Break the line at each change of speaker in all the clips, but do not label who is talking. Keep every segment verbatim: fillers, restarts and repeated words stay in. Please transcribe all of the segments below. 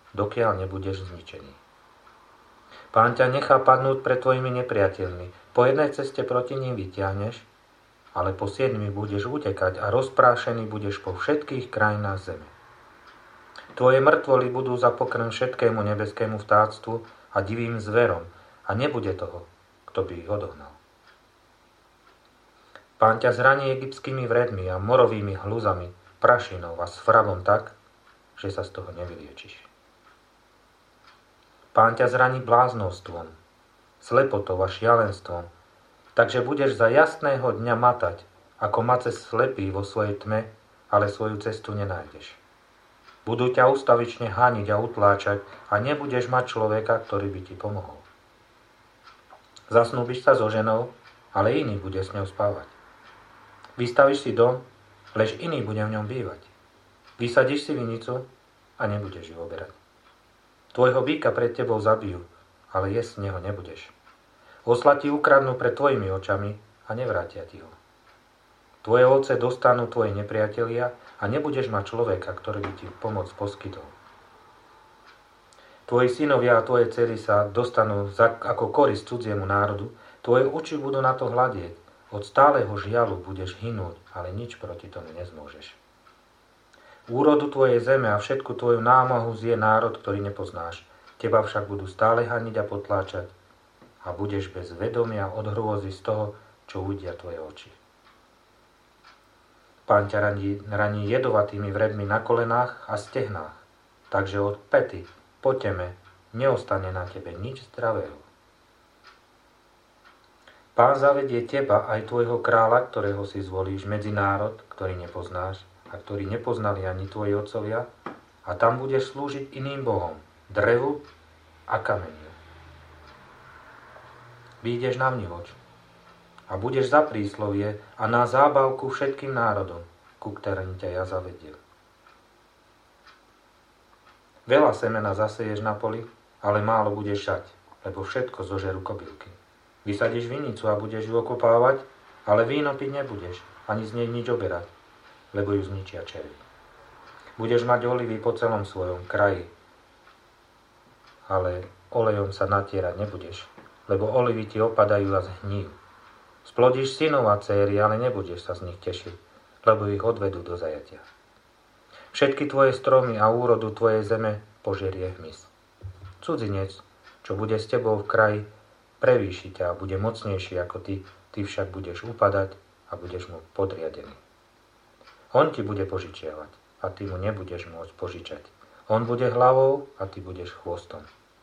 dokiaľ nebudeš zničený. Pán ťa nechá padnúť pred tvojimi nepriateľmi. Po jednej ceste proti ním vyťahneš, ale po siedmi budeš utekať a rozprášený budeš po všetkých krajinách zeme. Tvoje mŕtvoly budú za pokrm všetkému nebeskému vtáctvu a divým zverom a nebude toho, kto by ich odohnal. Pán ťa zraní egyptskými vredmi a morovými hluzami, prašinou a svravom tak, že sa z toho nevyliečiš. Pán ťa zraní bláznostvom, slepotou a šialenstvom, takže budeš za jasného dňa matať, ako mace slepý vo svojej tme, ale svoju cestu nenájdeš. Budú ťa ustavične haniť a utláčať a nebudeš mať človeka, ktorý by ti pomohol. Zasnúbiš sa so ženou, ale iný bude s ňou spávať. Vystavíš si dom, lež iný bude v ňom bývať. Vysadíš si vinicu a nebudeš ju oberať. Tvojho býka pred tebou zabijú, ale jesť z neho nebudeš. Osla ti ukradnú pred tvojimi očami a nevrátia ti ho. Tvoje ovce dostanú tvoje nepriatelia a nebudeš mať človeka, ktorý by ti pomoc poskytol. Tvoji synovia a tvoje dcery sa dostanú za, ako korisť cudziemu národu, tvoje oči budú na to hľadieť. Od stáleho žialu budeš hynúť, ale nič proti tomu nezmôžeš. Úrodu tvojej zeme a všetku tvoju námahu zje národ, ktorý nepoznáš. Teba však budú stále haniť a potláčať a budeš bez vedomia od hrôzy z toho, čo uvidia tvoje oči. Pán ťa raní, raní jedovatými vredmi na kolenách a stehnách, takže od pety po teme neostane na tebe nič zdravého. Pán zavedie teba aj tvojho kráľa, ktorého si zvolíš, medzi národ, ktorý nepoznáš a ktorý nepoznali ani tvoji otcovia, a tam budeš slúžiť iným bohom, drevu a kameniu. Výjdeš na vnivoč a budeš za príslovie a na zábavku všetkým národom, ku ktorým ťa ja zavediem. Veľa semena zaseješ na poli, ale málo budeš žať, lebo všetko zožerú kobylky. Vysadíš vinicu a budeš ju okopávať, ale víno piť nebudeš, ani z nej nič oberať, lebo ju zničia červy. Budeš mať olivy po celom svojom kraji, ale olejom sa natierať nebudeš, lebo olivy ti opadajú a zhnijú. Splodíš synov a céry, ale nebudeš sa z nich tešiť, lebo ich odvedú do zajatia. Všetky tvoje stromy a úrodu tvojej zeme požerie hmyz. Cudzinec, čo bude s tebou v kraji, prevýši ťa a bude mocnejší ako ty, ty však budeš upadať a budeš mu podriadený. On ti bude požičiavať a ty mu nebudeš môcť požičať. On bude hlavou a ty budeš chvostom.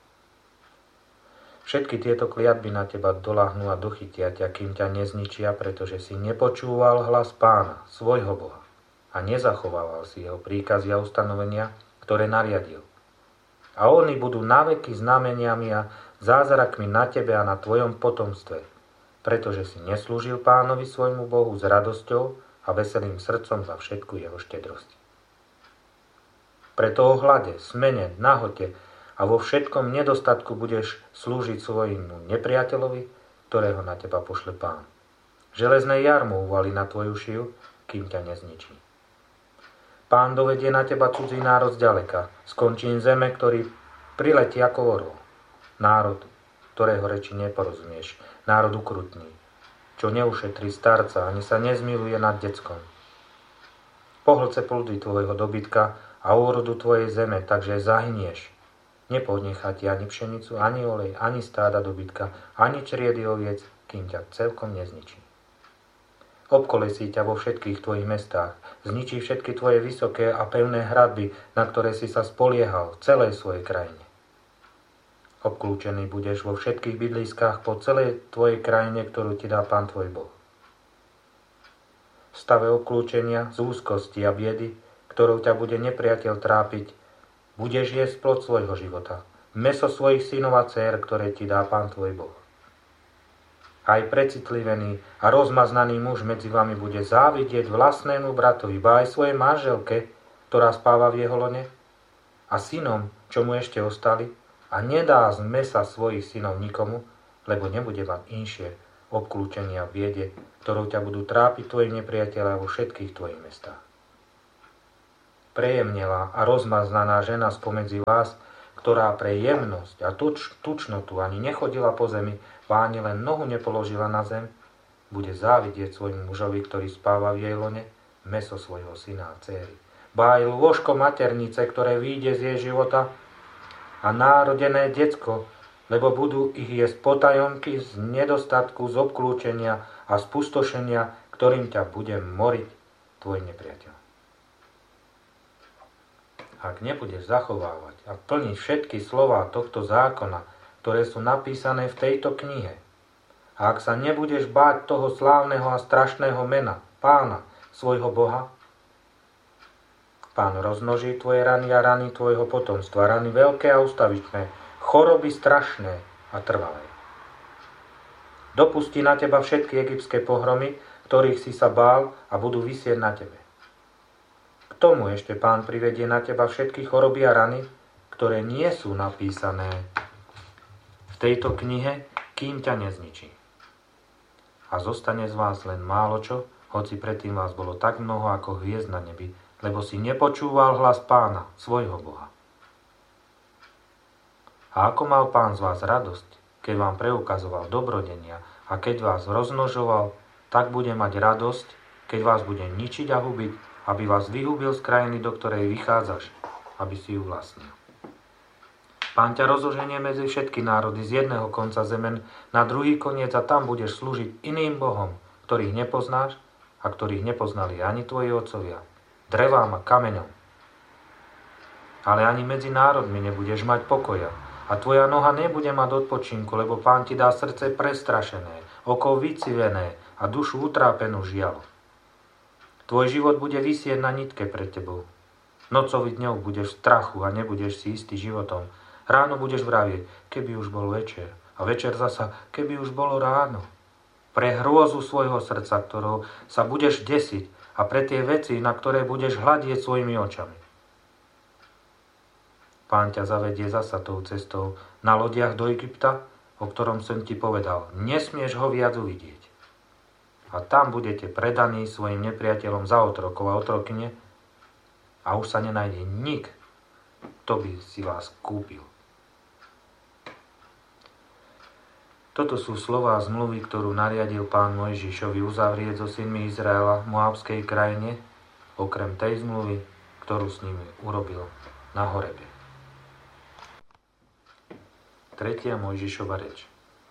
Všetky tieto kliatby na teba doľahnú a dochytia ťa, kým ťa nezničia, pretože si nepočúval hlas Pána, svojho Boha, a nezachovával si jeho príkazy a ustanovenia, ktoré nariadil. A oni budú naveky znameniami a zázrakmi na tebe a na tvojom potomstve, pretože si neslúžil Pánovi svojmu Bohu s radosťou a veselým srdcom za všetku jeho štedrosť. Preto o hlade, smene, nahote a vo všetkom nedostatku budeš slúžiť svojmu nepriateľovi, ktorého na teba pošle Pán. Železné jarmo uvali na tvoju šiju, kým ťa nezničí. Pán dovedie na teba cudzí národ zďaleka, z končín zeme, ktorý priletí ako orol. Národ, ktorého reči neporozumieš, národ ukrutný, čo neušetrí starca, ani sa nezmiluje nad deckom. Pohlce plody tvojho dobytka a úrodu tvojej zeme, takže zahynieš. Nepodnechá ti ani pšenicu, ani olej, ani stáda dobytka, ani čriedy oviec, kým ťa celkom nezničí. Obkolesí ťa vo všetkých tvojich mestách, zničí všetky tvoje vysoké a pevné hradby, na ktoré si sa spoliehal v celej svojej krajine. Obklúčený budeš vo všetkých bydliskách po celej tvojej krajine, ktorú ti dá Pán tvoj Boh. V stave obklúčenia, z úzkosti a biedy, ktorou ťa bude nepriateľ trápiť, budeš jesť plod svojho života, mäso svojich synov a dcér, ktoré ti dá Pán tvoj Boh. Aj precitlivený a rozmaznaný muž medzi vami bude závidieť vlastnému bratovi, ba aj svojej manželke, ktorá spáva v jeho lone, a synom, čo mu ešte ostali, a nedá z mäsa svojich synov nikomu, lebo nebude mať inšie obklúčenia v biede, ktorou ťa budú trápiť tvoji nepriatelia vo všetkých tvojich mestách. Prejemnelá a rozmaznaná žena spomedzi vás ktorá pre jemnosť a tuč, tučnotu ani nechodila po zemi, ba ani len nohu nepoložila na zem, bude závidieť svojmu mužovi, ktorý spáva v jej lone, mäso svojho syna a dcéry. Ba aj lôžko maternice, ktoré vyjde z jej života, a národené decko, lebo budú ich jesť potajomky z nedostatku, z obklúčenia a spustošenia, ktorým ťa bude moriť tvoj nepriateľ. Ak nebudeš zachovávať a plniť všetky slová tohto zákona, ktoré sú napísané v tejto knihe, a ak sa nebudeš báť toho slávneho a strašného mena, Pána, svojho Boha, Pán rozmnoží tvoje rany a rany tvojho potomstva, rany veľké a ustavičné, choroby strašné a trvalé. Dopustí na teba všetky egyptské pohromy, ktorých si sa bál a budú visieť na tebe. K tomu ešte Pán privedie na teba všetky choroby a rany, ktoré nie sú napísané v tejto knihe, kým ťa nezničí. A zostane z vás len málo čo, hoci predtým vás bolo tak mnoho ako hviezd na nebi, lebo si nepočúval hlas Pána, svojho Boha. A ako mal Pán z vás radosť, keď vám preukazoval dobrodenia a keď vás rozmnožoval, tak bude mať radosť, keď vás bude ničiť a hubiť, aby vás vyhubil z krajiny, do ktorej vychádzaš, aby si ju vlastnil. Pán ťa rozoženie medzi všetky národy z jedného konca zemen na druhý koniec a tam budeš slúžiť iným bohom, ktorých nepoznáš a ktorých nepoznali ani tvoji otcovia, drevám a kameňom. Ale ani medzi národmi nebudeš mať pokoja a tvoja noha nebude mať odpočinku, lebo Pán ti dá srdce prestrašené, oko vycivené a dušu utrápenú žiaľ. Tvoj život bude visieť na nitke pred tebou. Nocou i dňou budeš v strachu a nebudeš si istý životom. Ráno budeš vravieť, keby už bol večer. A večer zasa, keby už bolo ráno. Pre hrôzu svojho srdca, ktorou sa budeš desiť a pre tie veci, na ktoré budeš hľadieť svojimi očami. Pán ťa zavedie zasa tou cestou na lodiach do Egypta, o ktorom som ti povedal. Nesmieš ho viac uvidieť. A tam budete predaní svojim nepriateľom za otrokov a otrokyne a už sa nenájde nik, kto by si vás kúpil. Toto sú slová zmluvy, ktorú nariadil Pán Mojžišovi uzavrieť so synmi Izraela v Moabskej krajine, okrem tej zmluvy, ktorú s nimi urobil na Horebe. Tretia Mojžišova reč.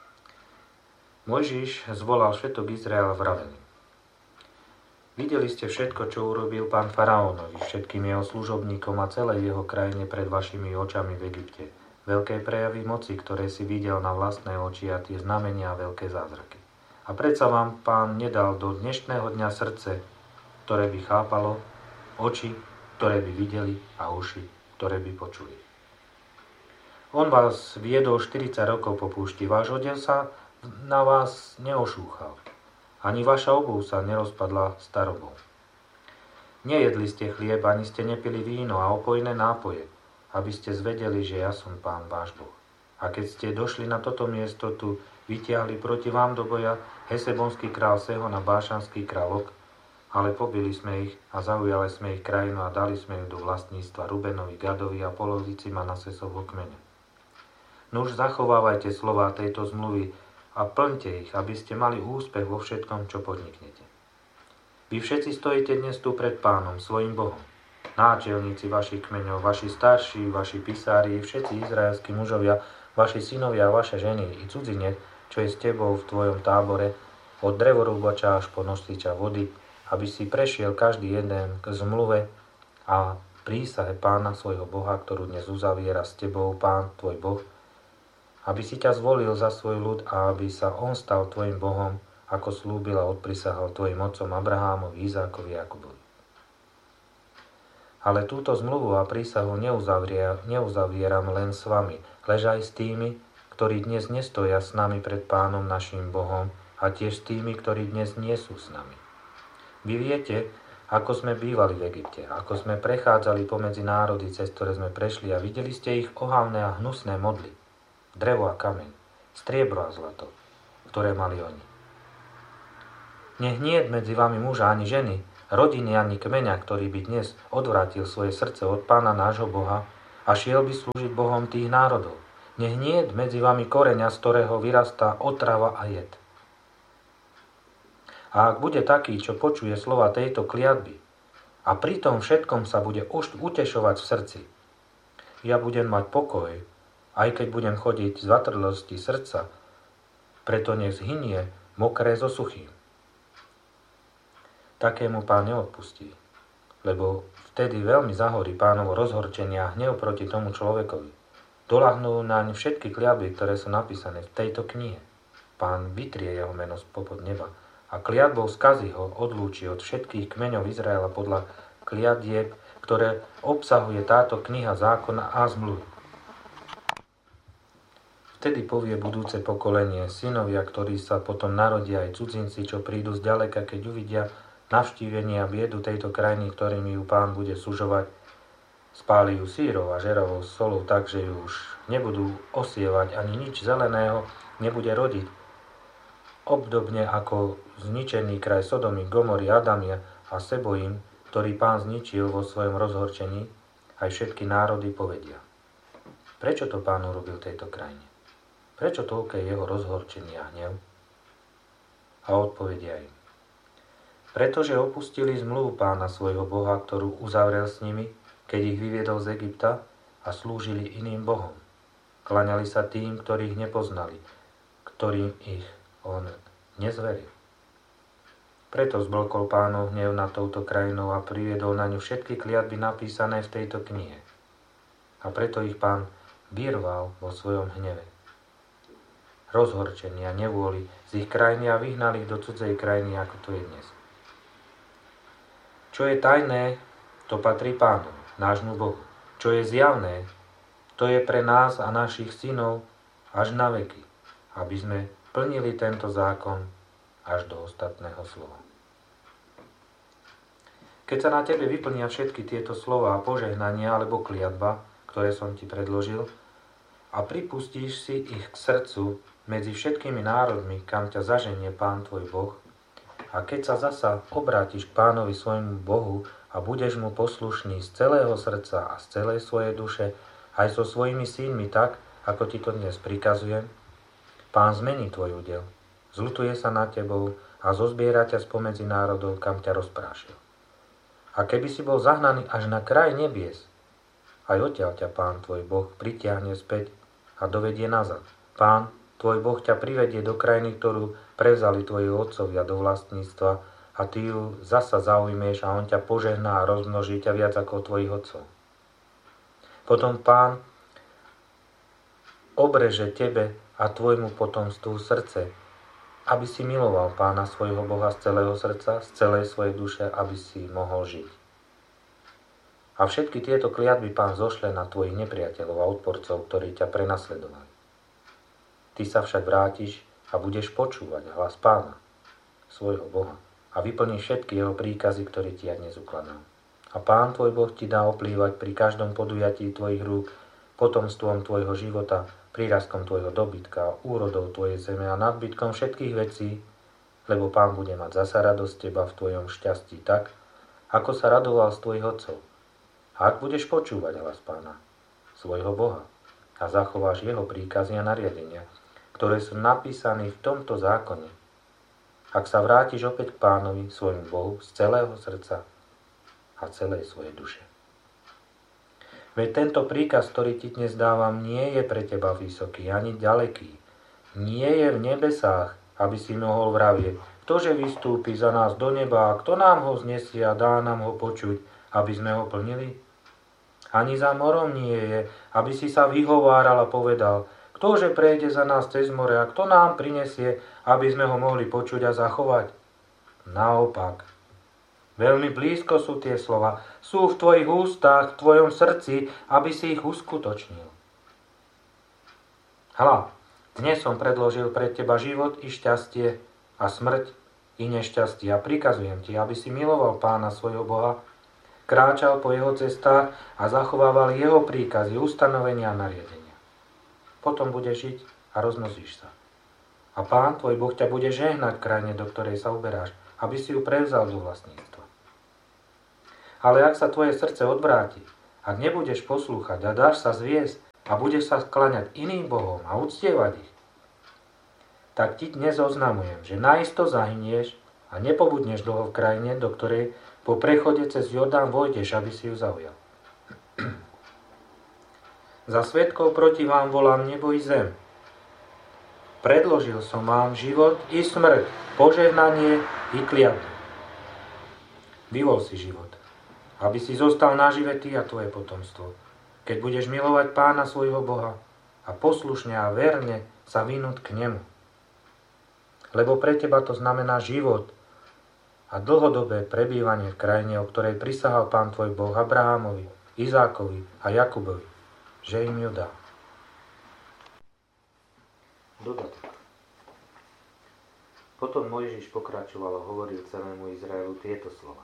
Mojžiš zvolal všetok Izraela vravený. Videli ste všetko, čo urobil pán faraónovi, všetkým jeho služobníkom a celej jeho krajine pred vašimi očami v Egypte. Veľké prejavy moci, ktoré si videl na vlastné oči a tie znamenia a veľké zázraky. A predsa vám Pán nedal do dnešného dňa srdce, ktoré by chápalo, oči, ktoré by videli a uši, ktoré by počuli. On vás viedol štyridsať rokov po púšti, váš odev sa na vás neošúchal. Ani vaša obuv sa nerozpadla starobou. Nejedli ste chlieb, ani ste nepili víno a opojné nápoje, aby ste zvedeli, že ja som Pán váš Boh. A keď ste došli na toto miesto, tu vytiahli proti vám do boja Hesebonský král Sehon a Bášanský král Ok, ale pobili sme ich a zaujali sme ich krajinu a dali sme ju do vlastníctva Rubenovi, Gadovi a polovici Manasesovho kmeňa. Nuž zachovávajte slová tejto zmluvy a plňte ich, aby ste mali úspech vo všetkom, čo podniknete. Vy všetci stojíte dnes tu pred Pánom, svojim Bohom. Náčelníci vašich kmeňov, vaši starší, vaši pisári, všetci izraelskí mužovia, vaši synovia a vaše ženy i cudzine, čo je s tebou v tvojom tábore, od drevorúbača až po nosiča vody, aby si prešiel každý jeden k zmluve a prísahe Pána svojho Boha, ktorú dnes uzaviera s tebou Pán tvoj Boh, aby si ťa zvolil za svoj ľud a aby sa on stal tvojim Bohom, ako slúbil a odprisahal tvojim otcom Abrahámovi, Izákovi a Jakubovi. Ale túto zmluvu a prísahu neuzavieram len s vami, lež aj s tými, ktorí dnes nestoja s nami pred Pánom naším Bohom a tiež s tými, ktorí dnes nie sú s nami. Vy viete, ako sme bývali v Egypte, ako sme prechádzali pomedzi národy, cez ktoré sme prešli a videli ste ich ohavné a hnusné modly, drevo a kameň, striebro a zlato, ktoré mali oni. Nech niet medzi vami muža ani ženy, rodiny ani kmeňa, ktorý by dnes odvrátil svoje srdce od Pána nášho Boha a šiel by slúžiť Bohom tých národov. Nech nie je medzi vami koreňa, z ktorého vyrastá otrava a jed. A ak bude taký, čo počuje slova tejto kliatby a pri tom všetkom sa bude utešovať v srdci, ja budem mať pokoj, aj keď budem chodiť z vatrlosti srdca, preto nech zhynie mokré so suchým. Takému Pán neodpustí, lebo vtedy veľmi zahorí Pánovo rozhorčenie a hnev proti tomu človekovi. Doľahnú naň všetky kliatby, ktoré sú napísané v tejto knihe. Pán vytrie jeho meno spopod neba a kliatbou skazí ho odlúči od všetkých kmeňov Izraela podľa kliatieb, ktoré obsahuje táto kniha zákona a zmluvy. Vtedy povie budúce pokolenie, synovia, ktorí sa potom narodia, aj cudzinci, čo prídu zďaleka, keď uvidia navštívenie a biedu tejto krajiny, ktorými ju Pán bude sužovať, spáli ju sírov a žeravou solou tak, že ju už nebudú osievať, ani nič zeleného nebude rodiť. Obdobne ako zničený kraj Sodomy, Gomory, Adamia a Sebojim, ktorý Pán zničil vo svojom rozhorčení, aj všetky národy povedia. Prečo to Pán urobil tejto krajine? Prečo toľké jeho rozhorčenie a hnev? A odpovedia im. Pretože opustili zmluvu Pána svojho Boha, ktorú uzavrel s nimi, keď ich vyviedol z Egypta, a slúžili iným bohom. Klaňali sa tým, ktorých nepoznali, ktorým ich on nezveril. Preto zblkol Pánov hnev nad touto krajinou a priviedol na ňu všetky kliatby napísané v tejto knihe. A preto ich Pán vyrval vo svojom hneve. Rozhorčení a nevôli z ich krajiny a vyhnali ich do cudzej krajiny, ako to je dnes. Čo je tajné, to patrí Pánu, nášmu Bohu. Čo je zjavné, to je pre nás a našich synov až na veky, aby sme plnili tento zákon až do ostatného slova. Keď sa na tebe vyplnia všetky tieto slova a požehnania alebo kliatba, ktoré som ti predložil, a pripustíš si ich k srdcu medzi všetkými národmi, kam ťa zaženie Pán tvoj Boh, a keď sa zasa obrátiš k Pánovi svojmu Bohu a budeš mu poslušný z celého srdca a z celej svojej duše, aj so svojimi synmi tak, ako ti to dnes prikazujem, Pán zmení tvoj údel, zľutuje sa nad tebou a zozbiera ťa spomedzi národov, kam ťa rozprášil. A keby si bol zahnaný až na kraj nebies, aj odtiaľ ťa Pán tvoj Boh pritiahne späť a dovedie nazad. Pán tvoj Boh ťa privedie do krajiny, ktorú prevzali tvoji otcovia do vlastníctva, a ty ju zasa zaujmieš a on ťa požehná a rozmnoží ťa viac ako tvojich otcov. Potom Pán obreže tebe a tvojmu potomstvu srdce, aby si miloval Pána svojho Boha z celého srdca, z celej svojej duše, aby si mohol žiť. A všetky tieto kliatby Pán zošle na tvojich nepriateľov a odporcov, ktorí ťa prenasledovali. Ty sa však vrátiš a budeš počúvať hlas Pána, svojho Boha, a vyplníš všetky jeho príkazy, ktoré ti ja dnes ukladám. A Pán tvoj Boh ti dá oplývať pri každom podujatí tvojich rúk potomstvom tvojho života, prírastkom tvojho dobytka, úrodov tvojej zeme a nadbytkom všetkých vecí, lebo Pán bude mať zasa radosť teba v tvojom šťastí tak, ako sa radoval z tvojich otcov. A ak budeš počúvať hlas Pána, svojho Boha, a zachováš jeho príkazy a nariadenia, ktoré sú napísané v tomto zákone, ak sa vrátiš opäť k Pánovi, svojmu Bohu, z celého srdca a celej svojej duše. Veď tento príkaz, ktorý ti dnes dávam, nie je pre teba vysoký, ani ďaleký. Nie je v nebesách, aby si mohol vravieť, ktože vystúpi za nás do neba a kto nám ho znesie a dá nám ho počuť, aby sme ho plnili? Ani za morom nie je, aby si sa vyhováral a povedal, ktože prejde za nás cez more a kto nám prinesie, aby sme ho mohli počuť a zachovať? Naopak, veľmi blízko sú tie slova, sú v tvojich ústach, v tvojom srdci, aby si ich uskutočnil. Hľa, dnes som predložil pred teba život i šťastie a smrť i nešťastie a prikazujem ti, aby si miloval Pána svojho Boha, kráčal po jeho cestách a zachovával jeho príkazy, ustanovenia a nariadenia. Potom budeš žiť a rozmnožíš sa. A Pán tvoj Boh ťa bude žehnať v krajine, do ktorej sa uberáš, aby si ju prevzal do vlastníctva. Ale ak sa tvoje srdce odvráti Ak nebudeš poslúchať a dáš sa zviesť a budeš sa skláňať iným bohom a uctievať ich, tak ti dnes oznamujem, že naisto zahynieš a nepobudneš dlho v krajine, do ktorej po prechode cez Jordán vojdeš, aby si ju zaujal. Za svedkov proti vám volám nebo i zem. Predložil som vám život i smrť, požehnanie i kliatbu. Vyvol si život, aby si zostal nažive ty a tvoje potomstvo, keď budeš milovať Pána svojho Boha a poslušne a verne sa vynúť k nemu. Lebo pre teba to znamená život a dlhodobé prebývanie v krajine, o ktorej prisahal Pán tvoj Boh Abrahamovi, Izákovi a Jakubovi, že im ju dá. Dodatok. Potom Mojžiš pokračoval a hovoril celému Izraelu tieto slova.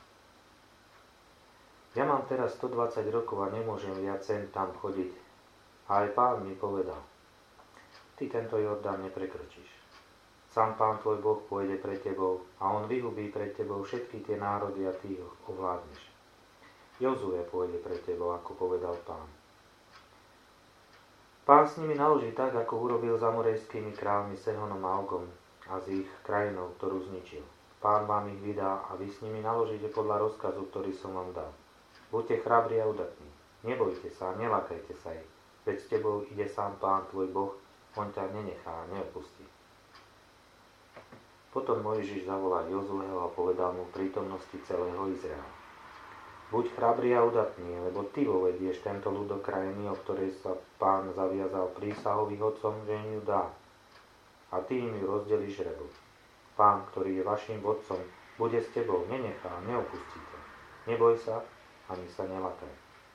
Ja mám teraz stodvadsať rokov a nemôžem viac sem tam chodiť. A aj Pán mi povedal, ty tento Jordán neprekročíš. Sám Pán tvoj Boh pôjde pred tebou a on vyhubí pred tebou všetky tie národy a ty ich ovládneš. Jozue pôjde pred tebou, ako povedal Pán. Pán s nimi naloží tak, ako urobil s amorejskými kráľmi Sehonom a Ogom a z ich krajinou, ktorú zničil. Pán vám ich vydá a vy s nimi naložíte podľa rozkazu, ktorý som vám dal. Buďte chrabrí a udatní. Nebojte sa, nelakajte sa ich. Veď s tebou ide sám Pán tvoj Boh, on ťa nenechá a neopustí. Potom Mojžiš zavolal Jozueho a povedal mu v prítomnosti celého Izraela. Buď chrabrý a udatný, lebo ty vovedieš tento ľud do krajiny, o ktorej sa Pán zaviazal prísahou ich otcom, že im ju dá. A ty im ju rozdelíš žrebu. Pán, ktorý je vašim vodcom, bude s tebou, nenechá, neopustí ťa. Neboj sa, ani sa nelakaj.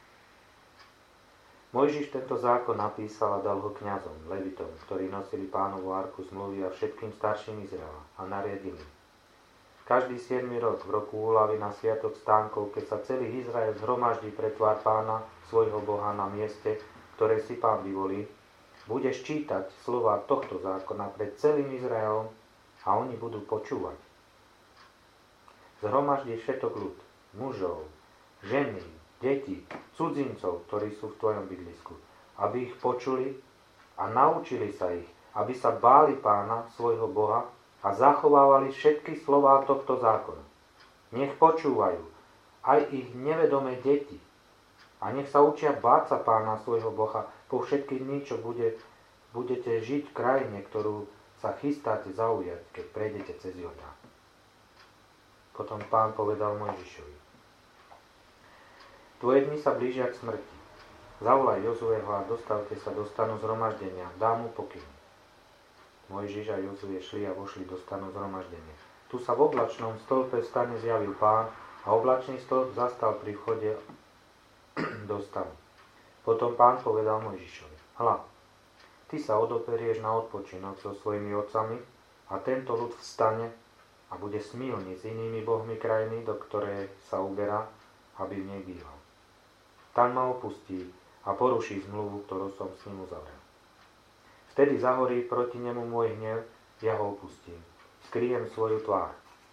Mojžiš tento zákon napísal a dal ho kňazom, levitom, ktorí nosili Pánovu arku zmluvy a všetkým starším Izraela a nariadili. Každý siedmy rok, v roku úlavy na sviatok stánkov, keď sa celý Izrael zhromaždí pre tvár Pána, svojho Boha na mieste, ktoré si Pán vyvolí, budeš čítať slová tohto zákona pred celým Izraelom a oni budú počúvať. Zhromaždí všetok ľud, mužov, ženy, deti, cudzincov, ktorí sú v tvojom bydlisku, aby ich počuli a naučili sa ich, aby sa báli Pána, svojho Boha, a zachovávali všetky slová tohto zákona. Nech počúvajú aj ich nevedomé deti a nech sa učia báť sa Pána, svojho Boha, po všetky dni, čo bude, budete žiť v krajine, ktorú sa chystáte zaujať, keď prejdete cez Jordán. Potom Pán povedal Mojžišovi, tvoje dni sa blížia k smrti. Zavolaj Jozueho a dostavte sa do stanu zhromaždenia, dá mu pokyn. Mojžiš a Jozue šli a vošli do stanu zhromaždenia. Tu sa v oblačnom stĺpe v stane zjavil Pán a oblačný stĺp zastal pri vchode do stanu. Potom Pán povedal Mojžišovi, hľa, ty sa odoperieš na odpočinok so svojimi otcami a tento ľud vstane a bude smilný s inými bohmi krajiny, do ktorej sa uberá, aby v nej býval. Tam ma opustí a poruší zmluvu, ktorú som s ním uzavrel. Vtedy zahorí proti nemu môj hnev, ja ho opustím. Skryjem svoju tvár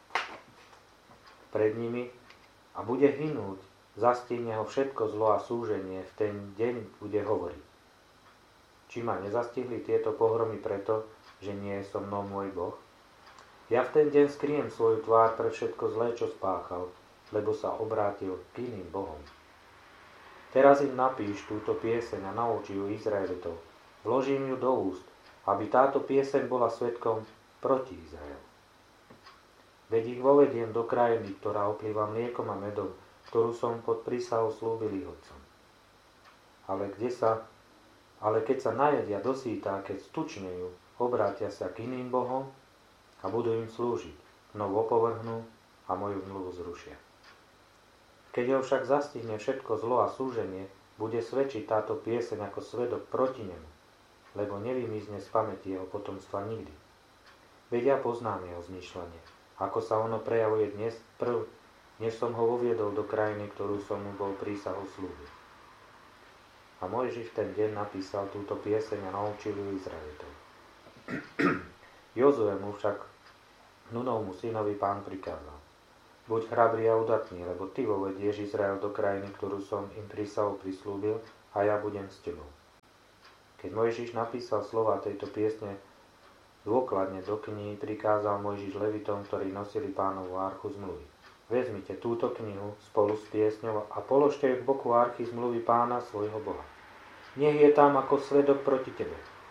pred nimi a bude hynúť, zastihne ho všetko zlo a súženie, v ten deň bude hovoriť. Či ma nezastihli tieto pohromy preto, že nie je so mnou môj Boh? Ja v ten deň skryjem svoju tvár pre všetko zlé, čo spáchal, lebo sa obrátil k iným bohom. Teraz im napíš túto pieseň a nauči ju Izraelitov. Vložím ju do úst, aby táto pieseň bola svedkom proti Izraelu. Veď ich vovediem do krajiny, ktorá oplýva mliekom a medom, ktorú som pod prísahou slúbil ich otcom. Ale, kde sa, ale keď sa najedia dosýta, keď stučnejú, obrátia sa k iným bohom a budú im slúžiť, mnou opovrhnú a moju zmluvu zrušia. Keď ho však zastihne všetko zlo a súženie, bude svedčiť táto pieseň ako svedok proti nemu, lebo nevymizne z pamäti jeho potomstva nikdy. Veď ja poznám jeho zmýšľanie, ako sa ono prejavuje dnes prv, než som ho uviedol do krajiny, ktorú som mu bol prísahou slúbil. A Mojžiš v ten deň napísal túto pieseň a naučil ju Izraelitov. Jozue mu však, Nunovmu synovi, Pán prikázal. Buď chrabrý a udatný, lebo ty vovedieš Izrael do krajiny, ktorú som im prísahou prislúbil, a ja budem s tebou. Keď Mojžiš napísal slova tejto piesne dôkladne do knihy, prikázal Mojžiš levitom, ktorí nosili Pánovu archu zmluvy. Vezmite túto knihu spolu s piesňou a položte ju k boku archy zmluvy Pána svojho Boha. Nech je tam ako svedok proti tebe.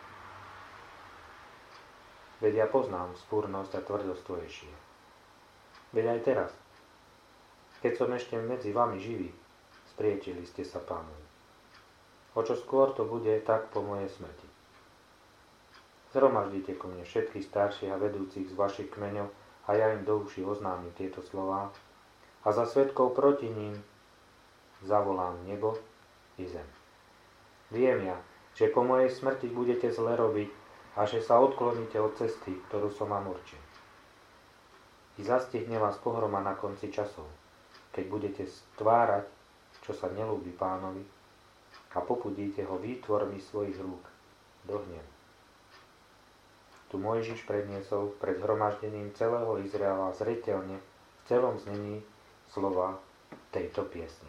Veď ja poznám spúrnosť a tvrdosť tvojej šíje. Veď aj teraz, keď som ešte medzi vami živý, spriečili ste sa Pánovi. O čo skôr to bude, tak po mojej smrti. Zhromaždite ku mne všetkých starších a vedúcich z vašich kmeňov a ja im do uší oznámim tieto slová a za svedkov proti ním zavolám nebo i zem. Viem ja, že po mojej smrti budete zle robiť a že sa odkloníte od cesty, ktorú som vám určil. I zastihne vás pohroma na konci časov, keď budete stvárať, čo sa nelúbi Pánovi, a popudíte ho výtvormi svojich rúk do hnevu. Tu Mojžiš predniesol pred zhromaždením celého Izraela zreteľne v celom znení slova tejto piesne.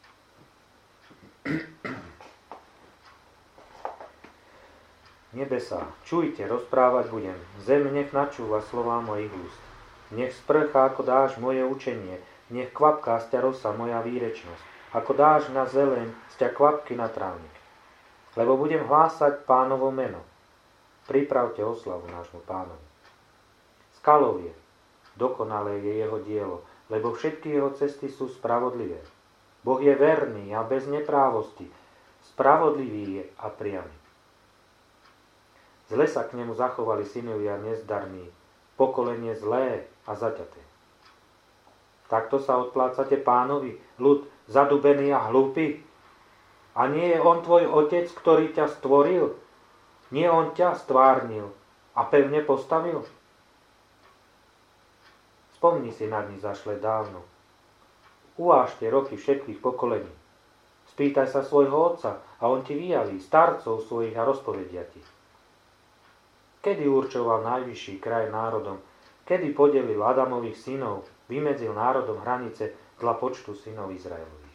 Nebesá, čujte, rozprávať budem, zem nech načúva slová mojich úst. Nech sprchá ako dáš moje učenie, nech kvapká z ťa rosa moja výrečnosť, ako dáš na zeleň z ťa kvapky na trávnik. Lebo budem hlásať Pánovo meno. Pripravte oslavu nášmu Pánovi. Skalou je, dokonalé je jeho dielo, lebo všetky jeho cesty sú spravodlivé. Boh je verný a bez neprávosti, spravodlivý je a priamy. Zle sa k nemu zachovali synovia nezdarní, pokolenie zlé a zaťaté. Takto sa odplácate Pánovi, ľud zadubený a hlúpy? A nie je on tvoj otec, ktorý ťa stvoril? Nie on ťa stvárnil a pevne postavil? Spomni si na dni zašle dávno. Uvážte roky všetkých pokolení. Spýtaj sa svojho otca a on ti vyjaví, starcov svojich a rozpovedia ti. Kedy určoval najvyšší kraj národom, kedy podelil Adamových synov, vymedzil národom hranice dla počtu synov Izraelových.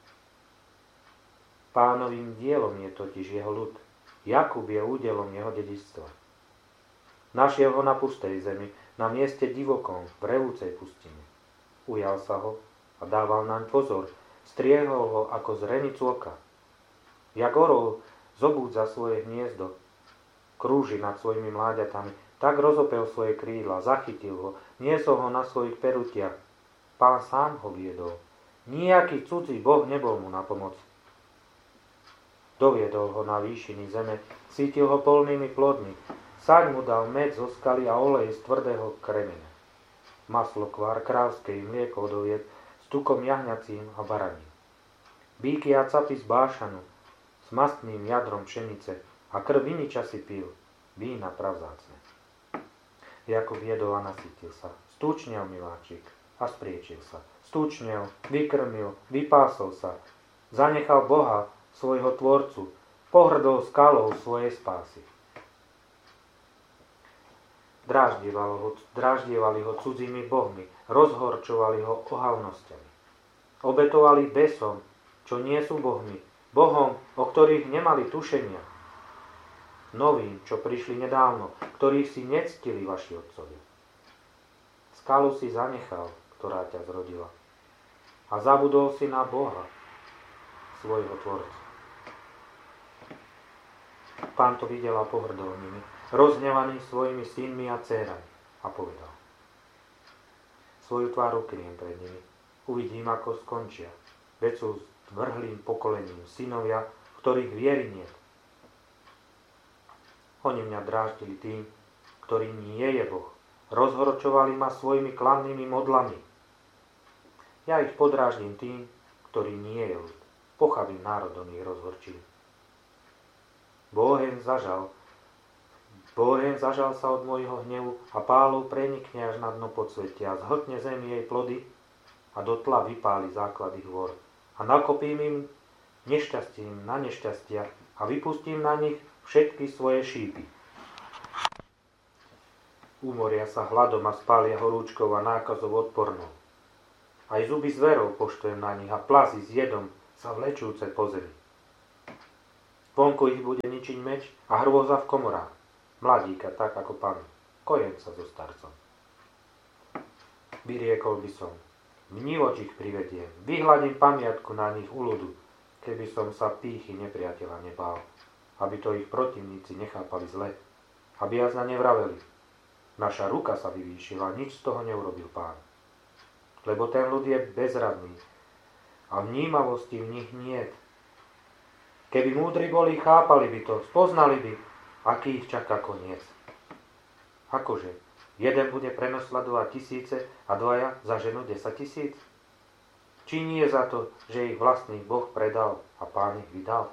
Pánovým dielom je totiž jeho ľud. Jakub je údelom jeho dedičstva. Našiel ho na pustej zemi, na mieste divokom, v revúcej pustine. Ujal sa ho a dával naň pozor, striehol ho ako zrenicu oka. Jak orol zobúdza svoje hniezdo, krúži nad svojimi mláďatami, tak rozopel svoje krídla, zachytil ho, niesol ho na svojich perutiach. Pán sám ho viedol. Nijaký cudzí boh nebol mu na pomoc. Doviedol ho na výšiny zeme, cítil ho polnými plodmi, saň mu dal med zo skaly a olej z tvrdého kremene. Maslo kvár krávskej, mlieko od oviec, s tukom jahňacím a baraním. Bíky a capy z bášanu, s mastným jadrom pšenice a krv viniča si pil, vína pravzácne. Jakub jedol a nasytil sa, stúčnel miláčik a spriečil sa. Stúčnel, vykrmil, vypásol sa, zanechal Boha, svojho tvorcu, pohrdol skalou svojej spásy. Dráždievali ho, dráždievali ho cudzými bohmi, rozhorčovali ho ohavnosťami. Obetovali besom, čo nie sú bohmi, bohom, o ktorých nemali tušenia. Novým, čo prišli nedávno, ktorých si nectili vaši otcovia. Skalu si zanechal, ktorá ťa zrodila. A zabudol si na Boha, svojho tvorcu. Pán to videl a pohrdol nimi, rozhnevaný svojimi synmi a dcérami, a povedal: svoju tvár ukriem pred nimi, uvidím, ako skončia, veď sú zvrhlým pokolením synovia, ktorých viery niet. Oni mňa dráždili tým, ktorý nie je Boh. Rozhorčovali ma svojimi klamnými modlami. Ja ich podráždim tým, ktorý nie je ľud. Pochabým národom ich rozhorčil. Bohem zažal. Bohem zažal sa od môjho hnevu a pálov prenikne až na dno podsvetia a zhltne zemi jej plody a do tla vypáli základy hôr. A nakopím im nešťastím na nešťastia a vypustím na nich všetky svoje šípy. Umoria sa hladom a spália horúčkou a nákazov odpornou. Aj zuby zverov poštujem na nich a plazy s jedom sa vlečúce po zemi. Vonku ich bude ničiť meč a hrôza v komorách. Mladíka, tak ako pán, kojenca so starcom. Vyriekol by som, mnívoč ich privediem, vyhľadím pamiatku na nich u ľudu, keby som sa pýchy nepriateľa nebál, aby to ich protivníci nechápali zle, aby jazda nevraveli. Naša ruka sa vyvýšila, nič z toho neurobil pán. Lebo ten ľud je bezradný a vnímavosti v nich niet. Keby múdri boli, chápali by to, spoznali by, aký ich čaká koniec. Akože, jeden bude prenosledovať tisíce a dvaja zaženú desať tisíc? Či nie za to, že ich vlastný Boh predal a pán ich vydal?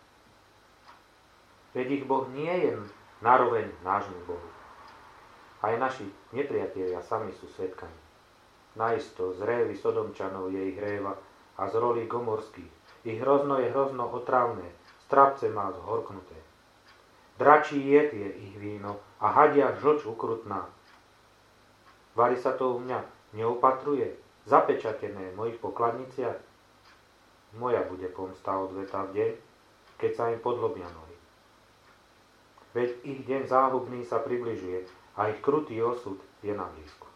Veď ich Boh nie je naroveň nášmu Bohu. Aj naši nepriatelia sami sú svedkami. Najisto z révy Sodomčanov je ich réva a z rolí gomorských. Ich hrozno je hrozno otrávne, strapce má zhorknuté. Dračí jed je ich víno a hadia žlč ukrutná. Varí sa to u mňa, neopatruje, zapečatené v mojich pokladniciach. Moja bude pomsta odvetá v deň, keď sa im podlobia nohy. Veď ich deň záhubný sa približuje a ich krutý osud je na blízku.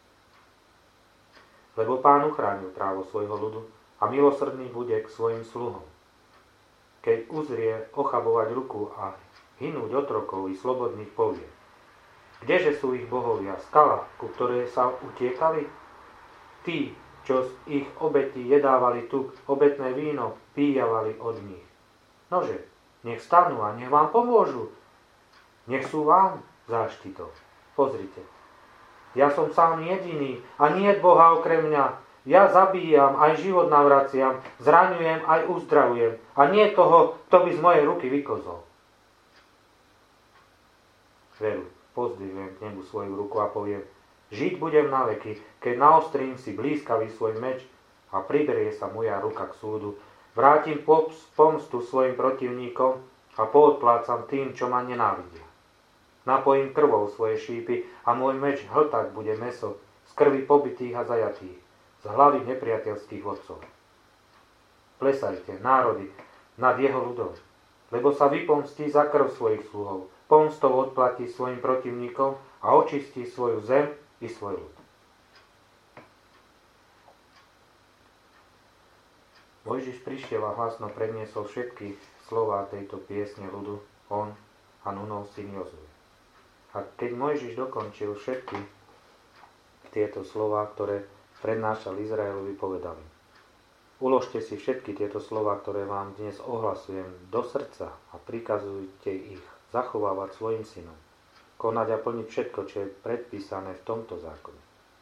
Lebo pán uchránil právo svojho ľudu a milosrdný bude k svojim sluhom. Keď uzrie ochabovať ruku a hynúť otrokov i slobodných povie. Kdeže sú ich bohovia, skala, ku ktorej sa utiekali? Tí, čo z ich obetí jedávali tuk, obetné víno, píjavali od nich. Nože, nech stanú a nech vám pomôžu. Nech sú vám záštitou. Pozrite. Ja som sám jediný a nie je Boha okrem mňa. Ja zabíjam, aj život navraciam, zraňujem, aj uzdravujem. A nie toho, kto by z mojej ruky vykozol. Veru, pozdvihujem k nebu svoju ruku a poviem, žiť budem na veky, keď naostrím si blízkavý svoj meč a priberie sa moja ruka k súdu. Vrátim pomstu svojim protivníkom a poodplácam tým, čo ma nenávidia. Napojím krvou svoje šípy a môj meč hltať bude mäso z krvi pobitých a zajatých, z hlavy nepriateľských vodcov. Plesajte, národy, nad jeho ľudom, lebo sa vypomstí za krv svojich sluhov, pomstou odplatí svojim protivníkom a očistí svoju zem i svoj ľud. Mojžiš prišiel a hlasno predniesol všetky slová tejto piesne ľudu, on a Nunov syn Jozue. A keď Mojžiš dokončil všetky tieto slová, ktoré prednášal Izraelovi, povedal im: Uložte si všetky tieto slová, ktoré vám dnes ohlasujem, do srdca a prikazujte ich zachovávať svojim synom, konať a plniť všetko, čo je predpísané v tomto zákone.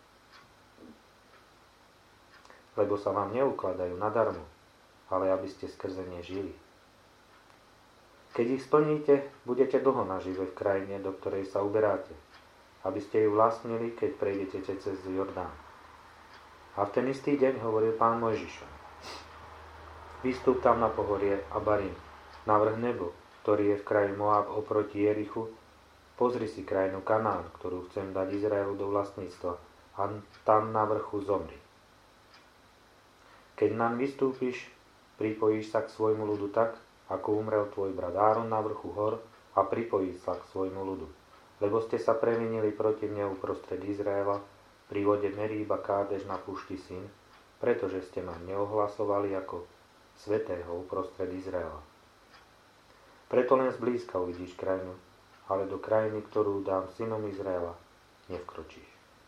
Lebo sa vám neukladajú nadarmo, ale aby ste skrze ne žili. Keď ich splníte, budete dlho nažive v krajine, do ktorej sa uberáte, aby ste ju vlastnili, keď prejdete cez Jordán. A v ten istý deň hovoril pán Mojžišom: Vystúp tam na pohorie Abarim, navrch nebo, ktorý je v kraji Moab oproti Jerichu, pozri si krajinu Kanán, ktorú chcem dať Izraelu do vlastníctva, a tam na vrchu zomri. Keď nám vystúpiš, pripojíš sa k svojmu ľudu tak, ako umrel tvoj brat Áron na vrchu hor, a pripojí sa k svojmu ľudu. Lebo ste sa previnili proti mne uprostred Izraela, pri vode Meríba Kádež na púšti Sin, pretože ste ma neohlasovali ako svätého uprostred Izraela. Preto len zblízka uvidíš krajinu, ale do krajiny, ktorú dám synom Izraela, nevkročíš.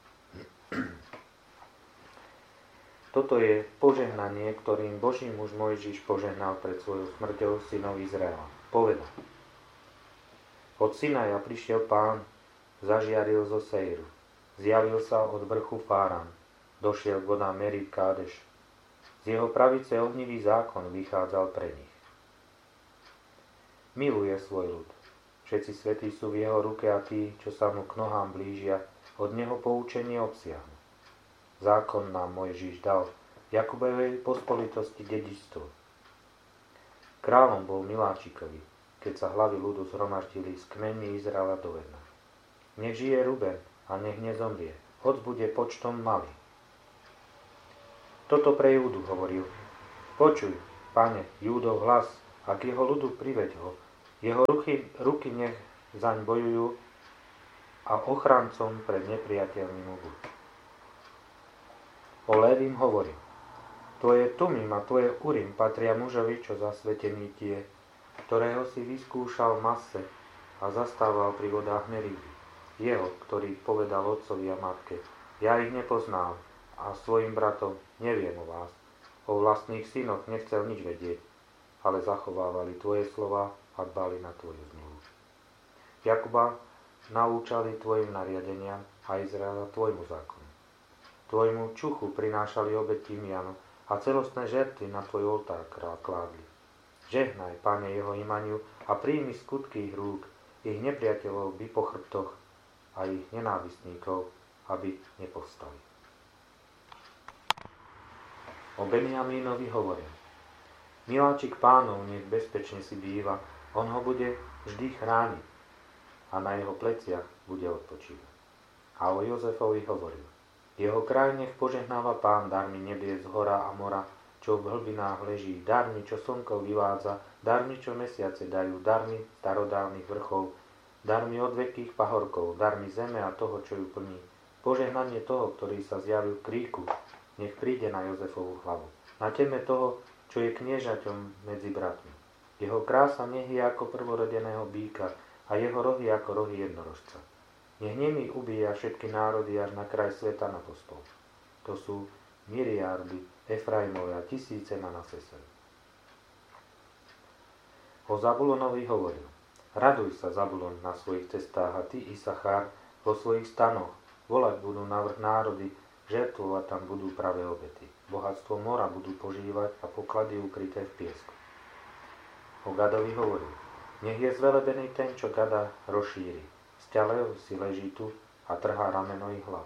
Toto je požehnanie, ktorým Boží muž Mojžiš požehnal pred svojou smrťou synov Izraela. Povedal: Od Sinaja prišiel pán, zažiaril zo Sejru, zjavil sa od vrchu Fárán, došiel k vodám Merib Kádeš. Z jeho pravice ohnivý zákon vychádzal pre nich. Miluje svoj ľud. Všetci svätí sú v jeho ruke a tí, čo sa mu k nohám blížia, od neho poučenie obsiahnu. Zákon nám Mojžiš dal, Jakubovej pospolitosti dedičstvo. Kráľom bol Miláčikovi, keď sa hlavy ľudu zhromaždili z kmeňmi Izraela do jedna. Nech žije Ruben a nech nezomrie, hoď bude počtom malý. Toto pre Júdu hovoril. Počuj, pane, Júdov hlas, a k jeho ľudu priveď ho. Jeho ruky, ruky nech zaň bojujú a ochrancom pred nepriateľmi mu buď. O Lévim hovoril. Tvoje Tumim a tvoje Urim patria mužovi, čo zasvetený tie, ktorého si vyskúšal v mase a zastával pri vodách Meríby. Jeho, ktorý povedal otcovi a matke, ja ich nepoznám a svojim bratom neviem o vás. O vlastných synoch nechcel nič vedieť, ale zachovávali tvoje slova a dbali na tvoju zmluvu. Jakuba naučali tvojim nariadeniam a Izraela tvojmu zákonu. Tvojmu čuchu prinášali obed timianu a celostné žertvy na tvoj oltár kládli. Žehnaj, Pane, jeho imaniu a príjmi skutky ich rúk, ich nepriateľov by po chrbtoch a ich nenávistníkov, aby nepovstali. O Benjamínovi hovorím. Miláčik Pánov nech bezpečne si býva, on ho bude vždy chrániť a na jeho pleciach bude odpočívať. A o Jozefovi hovoril. Jeho kraj nech požehnáva Pán darmi nebie z hora a mora, čo v hlbinách leží, darmi, čo slnko vyvádza, darmi, čo mesiace dajú, darmi starodávnych vrchov, darmi odvekých pahorkov, darmi zeme a toho, čo ju plní. Požehnanie toho, ktorý sa zjavil v kríku, nech príde na Jozefovú hlavu. Na teme toho, čo je kniežaťom medzi bratmi. Jeho krása nech je ako prvorodeného býka a jeho rohy ako rohy jednorožca. Nech nemi ubíja všetky národy až na kraj sveta na pospol. To sú miliardy Efraimove a tisíce Manasesovi. O Zabulonovi hovoril. Raduj sa, Zabulon, na svojich cestách a ty, Isachár, vo svojich stanoch. Volať budú navrch národy, žertvovať tam budú pravé obety. Bohatstvo mora budú požívať a poklady ukryté v piesku. O Gadovi hovoril. Nech je zvelebený ten, čo Gada rozšíri. Sťalev si leží tu a trhá rameno i hlavu.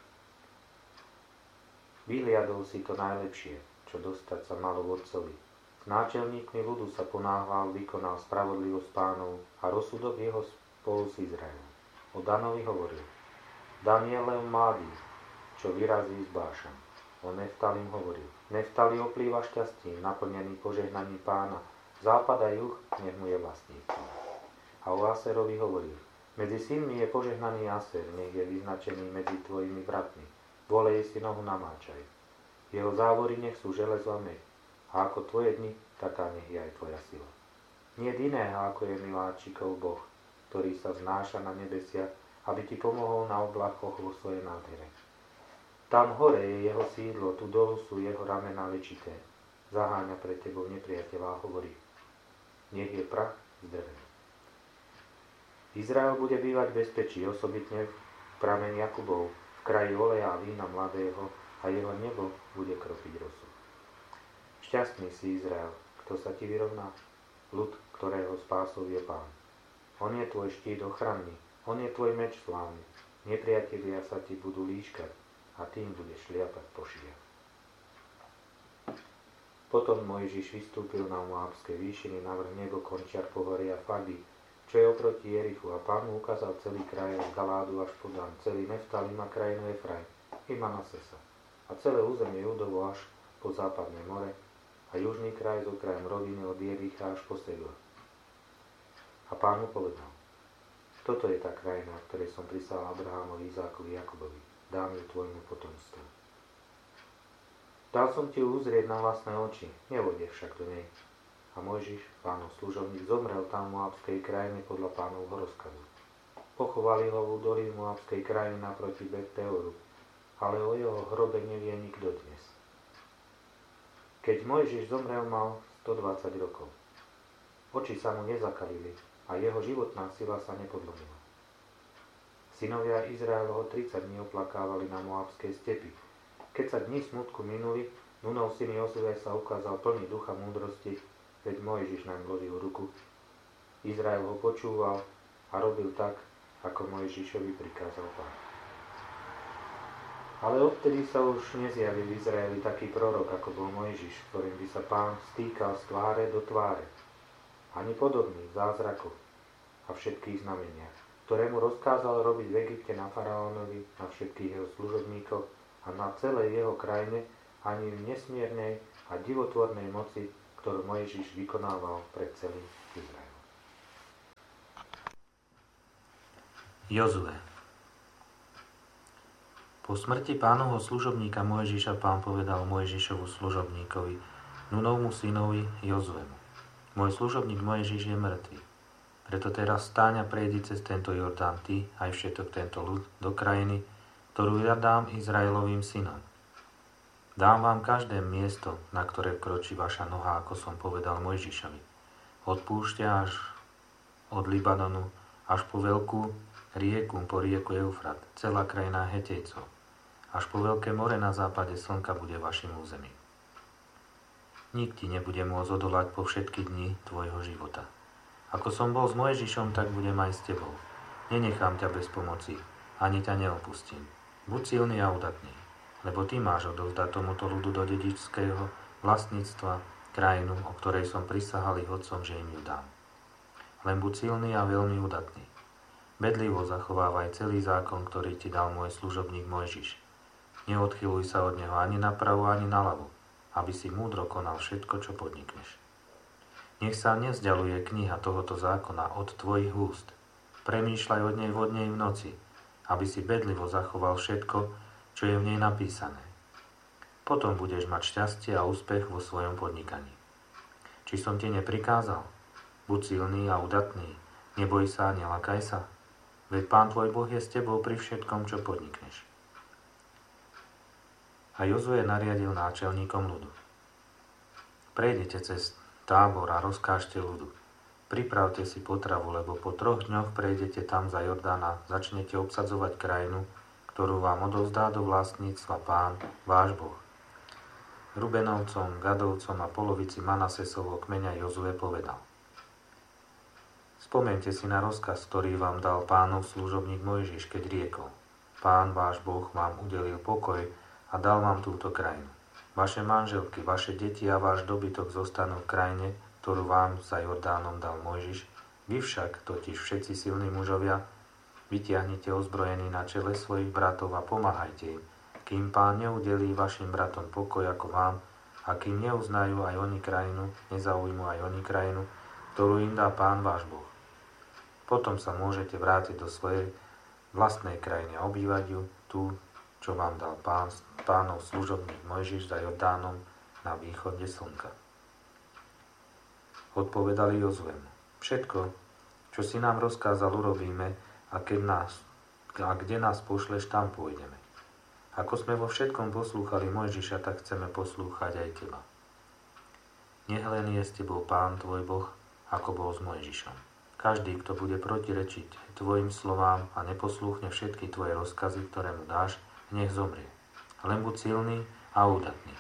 Vyhliadol si to najlepšie, čo dostať sa malo vodcovi. S náčelníkmi ľudu sa ponáhľal, vykonal spravodlivosť Pánov a rozsudok jeho spolu s Izraelom. O Danovi hovoril. Dan je len mladý, čo vyrazí z Bášan. O Neftalim hovoril. Neftali oplýva šťastím, naplnený požehnaním Pána. Západ a juh nech mu je vlastníctvom. A o Aserovi hovoril. Medzi synmi je požehnaný Aser, nech je vyznačený medzi tvojimi bratmi. Volej si nohu namáčaj. Jeho závory nech sú železo a meď. A ako tvoje dni, taká nech je aj tvoja sila. Nie iného, ako je miláčikov Boh, ktorý sa znáša na nebesia, aby ti pomohol na oblakoch vo svojej nádhere. Tam hore je jeho sídlo, tu dolu sú jeho ramená väčité. Zaháňa pre tebou nepriateľa a hovorí. Nech je prach zdrvený. Izrael bude bývať v bezpečí, osobitne v pramení Jakubov, v kraji oleja a vína mladého a jeho nebo bude kropiť rosu. Šťastný si Izrael, kto sa ti vyrovná, ľud, ktorého spásov je Pán. On je tvoj štít ochranný, on je tvoj meč slávny, nepriatelia sa ti budú líškať a tým budeš šliapať po šijach. Potom Mojžiš vystúpil na Moábske výšiny navrch nebo končiar pohoria Fagi, čo je oproti Jerichu, a Pán mu ukázal celý kraj od Galádu až po Dan, celý Neftalim a krajinu Efraim i Manasesa a celé územie Judovo až po západné more a južný kraj s okrajom roviny od Jericha až po Segla. A Pán mu povedal, toto je tá krajina, v ktorej som prisal Abrahámovi, Izákovi, Jakubovi, dám ju tvojmu potomstvu. Dal som ti ju uzrieť na vlastné oči, nevode však do nej. A Mojžiš, Pánov služobník, zomrel tam v Moábskej krajine podľa Pánovho rozkazu. Pochovali ho v údolí Moábskej krajiny naproti Bet-Peoru, ale o jeho hrobe nevie nikto dnes. Keď Mojžiš zomrel, mal stodvadsať rokov. Oči sa mu nezakalili a jeho životná sila sa nepodlomila. Synovia Izraelovho tridsať dní oplakávali na Moábskej stepi. Keď sa dni smutku minuli, Nunov syn Jozue sa ukázal plný ducha múdrosti, veď Mojžiš naň vložil ruku. Izrael ho počúval a robil tak, ako Mojžišovi prikázal Pán. Ale odtedy sa už nezjavil v Izraeli taký prorok, ako bol Mojžiš, ktorým by sa Pán stýkal z tváre do tváre. Ani podobný v zázrakoch a všetkých znameniach, ktoré mu rozkázal robiť v Egypte na faraónovi, na všetkých jeho služobníkoch a na celej jeho krajine ani v nesmiernej a divotvornej moci, ktorú Mojžiš vykonával pre celý Izrael. Jozue. Po smrti Pánovho služobníka Mojžiša Pán povedal Mojžišovu služobníkovi, Nunovmu synovi Jozuemu. Môj služobník Mojžiš je mŕtvý. Preto teraz stáň a prejdi cez tento Jordán ty, aj všetok tento ľud, do krajiny, ktorú ja dám Izraelovým synom. Dám vám každé miesto, na ktoré vkročí vaša noha, ako som povedal Mojžišovi. Od púšťa až od Libanonu, až po veľkú rieku, po rieku Eufrat, celá krajina Hetejcov. Až po veľké more na západe slnka bude vašim územím. Nik ti nebude môcť odolať po všetky dni tvojho života. Ako som bol s Mojžišom, tak budem aj s tebou. Nenechám ťa bez pomoci, ani ťa neopustím. Buď silný a udatný, lebo ty máš odovzdať tomuto ľudu do dedičského vlastníctva krajinu, o ktorej som prisahal ich otcom, že im ju dám. Len buď silný a veľmi udatný. Bedlivo zachovávaj celý zákon, ktorý ti dal môj služobník Mojžiš. Neodchyluj sa od neho ani napravo, ani naľavo, aby si múdro konal všetko, čo podnikneš. Nech sa nevzdialuje kniha tohoto zákona od tvojich úst. Premýšľaj od nej vo dne i v noci, aby si bedlivo zachoval všetko, čo je v nej napísané. Potom budeš mať šťastie a úspech vo svojom podnikaní. Či som ti neprikázal? Buď silný a udatný, neboj sa a nelakaj sa. Veď Pán tvoj Boh je s tebou pri všetkom, čo podnikneš. A Jozue nariadil náčelníkom ľudu. Prejdete cez tábor a rozkážte ľudu. Pripravte si potravu, lebo po troch dňoch prejdete tam za Jordán a začnete obsadzovať krajinu, ktorú vám odovzdá do vlastníctva Pán, váš Boh. Rubenovcom, Gadovcom a polovici Manasesovho kmeňa Jozue povedal. Spomeňte si na rozkaz, ktorý vám dal Pánov služobník Mojžiš, keď riekol. Pán, váš Boh, vám udelil pokoj a dal vám túto krajinu. Vaše manželky, vaše deti a váš dobytok zostanú v krajine, ktorú vám za Jordánom dal Mojžiš. Vy však, totiž všetci silní mužovia, vytiahnite ozbrojení na čele svojich bratov a pomáhajte im, kým Pán neudelí vašim bratom pokoj ako vám a kým neuznajú aj oni krajinu, nezaujmú aj oni krajinu, ktorú im dá Pán váš Boh. Potom sa môžete vrátiť do svojej vlastnej krajiny a obývať ju, tú, čo vám dal pán, Pánov služobník Mojžiš za Jordánom na východe slnka. Odpovedali Jozuemu. Všetko, čo si nám rozkázal, urobíme a, keď nás, a kde nás pošleš, tam pôjdeme. Ako sme vo všetkom poslúchali Mojžiša, tak chceme poslúchať aj teba. Nech len je s tebou Pán tvoj Boh, ako bol s Mojžišom. Každý, kto bude protirečiť tvojim slovám a neposlúchne všetky tvoje rozkazy, ktoré mu dáš, nech zomrie. Len buď silný a údatný.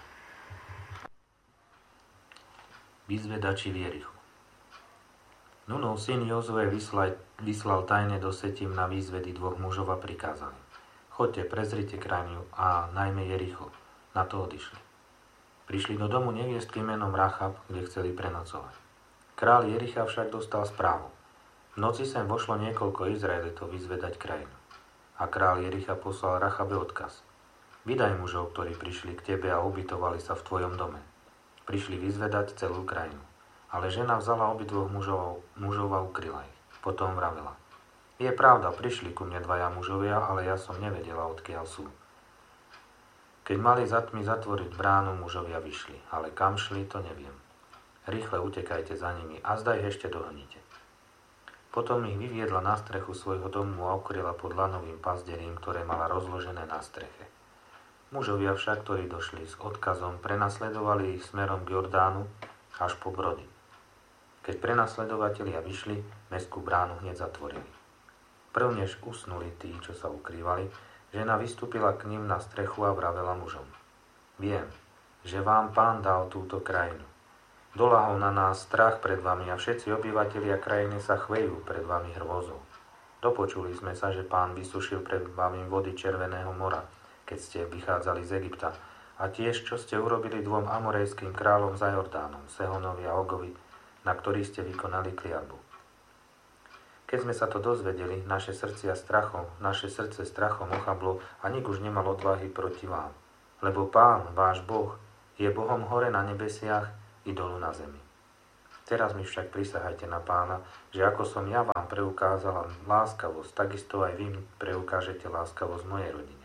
Vyzvedači v Jerichu. Nunov syn Jozue vyslal, vyslal tajne do Setim na výzvedy dvoch mužov a prikázali. Choďte, prezrite krajinu a najmä Jericho. Na to odišli. Prišli do domu neviestky menom Rachab, kde chceli prenocovať. Král Jericha však dostal správu. V noci sem vošlo niekoľko Izraelitov vyzvedať krajinu. A král Jericha poslal Rachabe odkaz. Vydaj mužov, ktorí prišli k tebe a ubytovali sa v tvojom dome. Prišli vyzvedať celú krajinu. Ale žena vzala obidvoch mužov, mužov a ukryla ich. Potom vravela. Je pravda, prišli ku mne dvaja mužovia, ale ja som nevedela, odkiaľ sú. Keď mali za tmy zatvoriť bránu, mužovia vyšli, ale kam šli, to neviem. Rýchle utekajte za nimi a zdaj ich ešte dohnite. Potom ich vyviedla na strechu svojho domu a ukryla pod lanovým pazderím, ktoré mala rozložené na streche. Mužovia však, ktorí došli s odkazom, prenasledovali ich smerom k Jordánu až po Brody. Keď prenasledovatelia vyšli, mestskú bránu hneď zatvorili. Prvnež usnuli tí, čo sa ukrývali, žena vystúpila k ním na strechu a vravela mužom. Viem, že vám Pán dal túto krajinu. Dolahol na nás strach pred vami a všetci obyvatelia krajiny sa chvejú pred vami hrôzou. Dopočuli sme sa, že Pán vysušil pred vami vody Červeného mora, keď ste vychádzali z Egypta, a tiež, čo ste urobili dvom amorejským kráľom za Jordánom, Sehonovi a Ogovi, na ktorých ste vykonali kliatbu. Keď sme sa to dozvedeli, naše srdcia strachom, naše srdce strachom ochablo a nik už nemal odvahy proti vám. lebo Pán, váš Boh, je Bohom hore na nebesiach i dolu na zemi. Teraz mi však prisahajte na Pána, že ako som ja vám preukázala láskavosť, takisto aj vy mi preukážete láskavosť mojej rodine.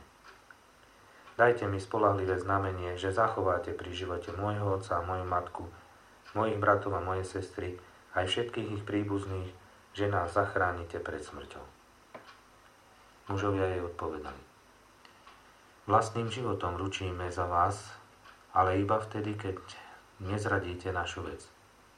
Dajte mi spolahlivé znamenie, že zachováte pri živote môjho otca a moju matku, mojich bratov a moje sestry, aj všetkých ich príbuzných, že nás zachránite pred smrťou. Mužovia jej odpovedali: Vlastným životom ručíme za vás, ale iba vtedy, keď nezradíte našu vec.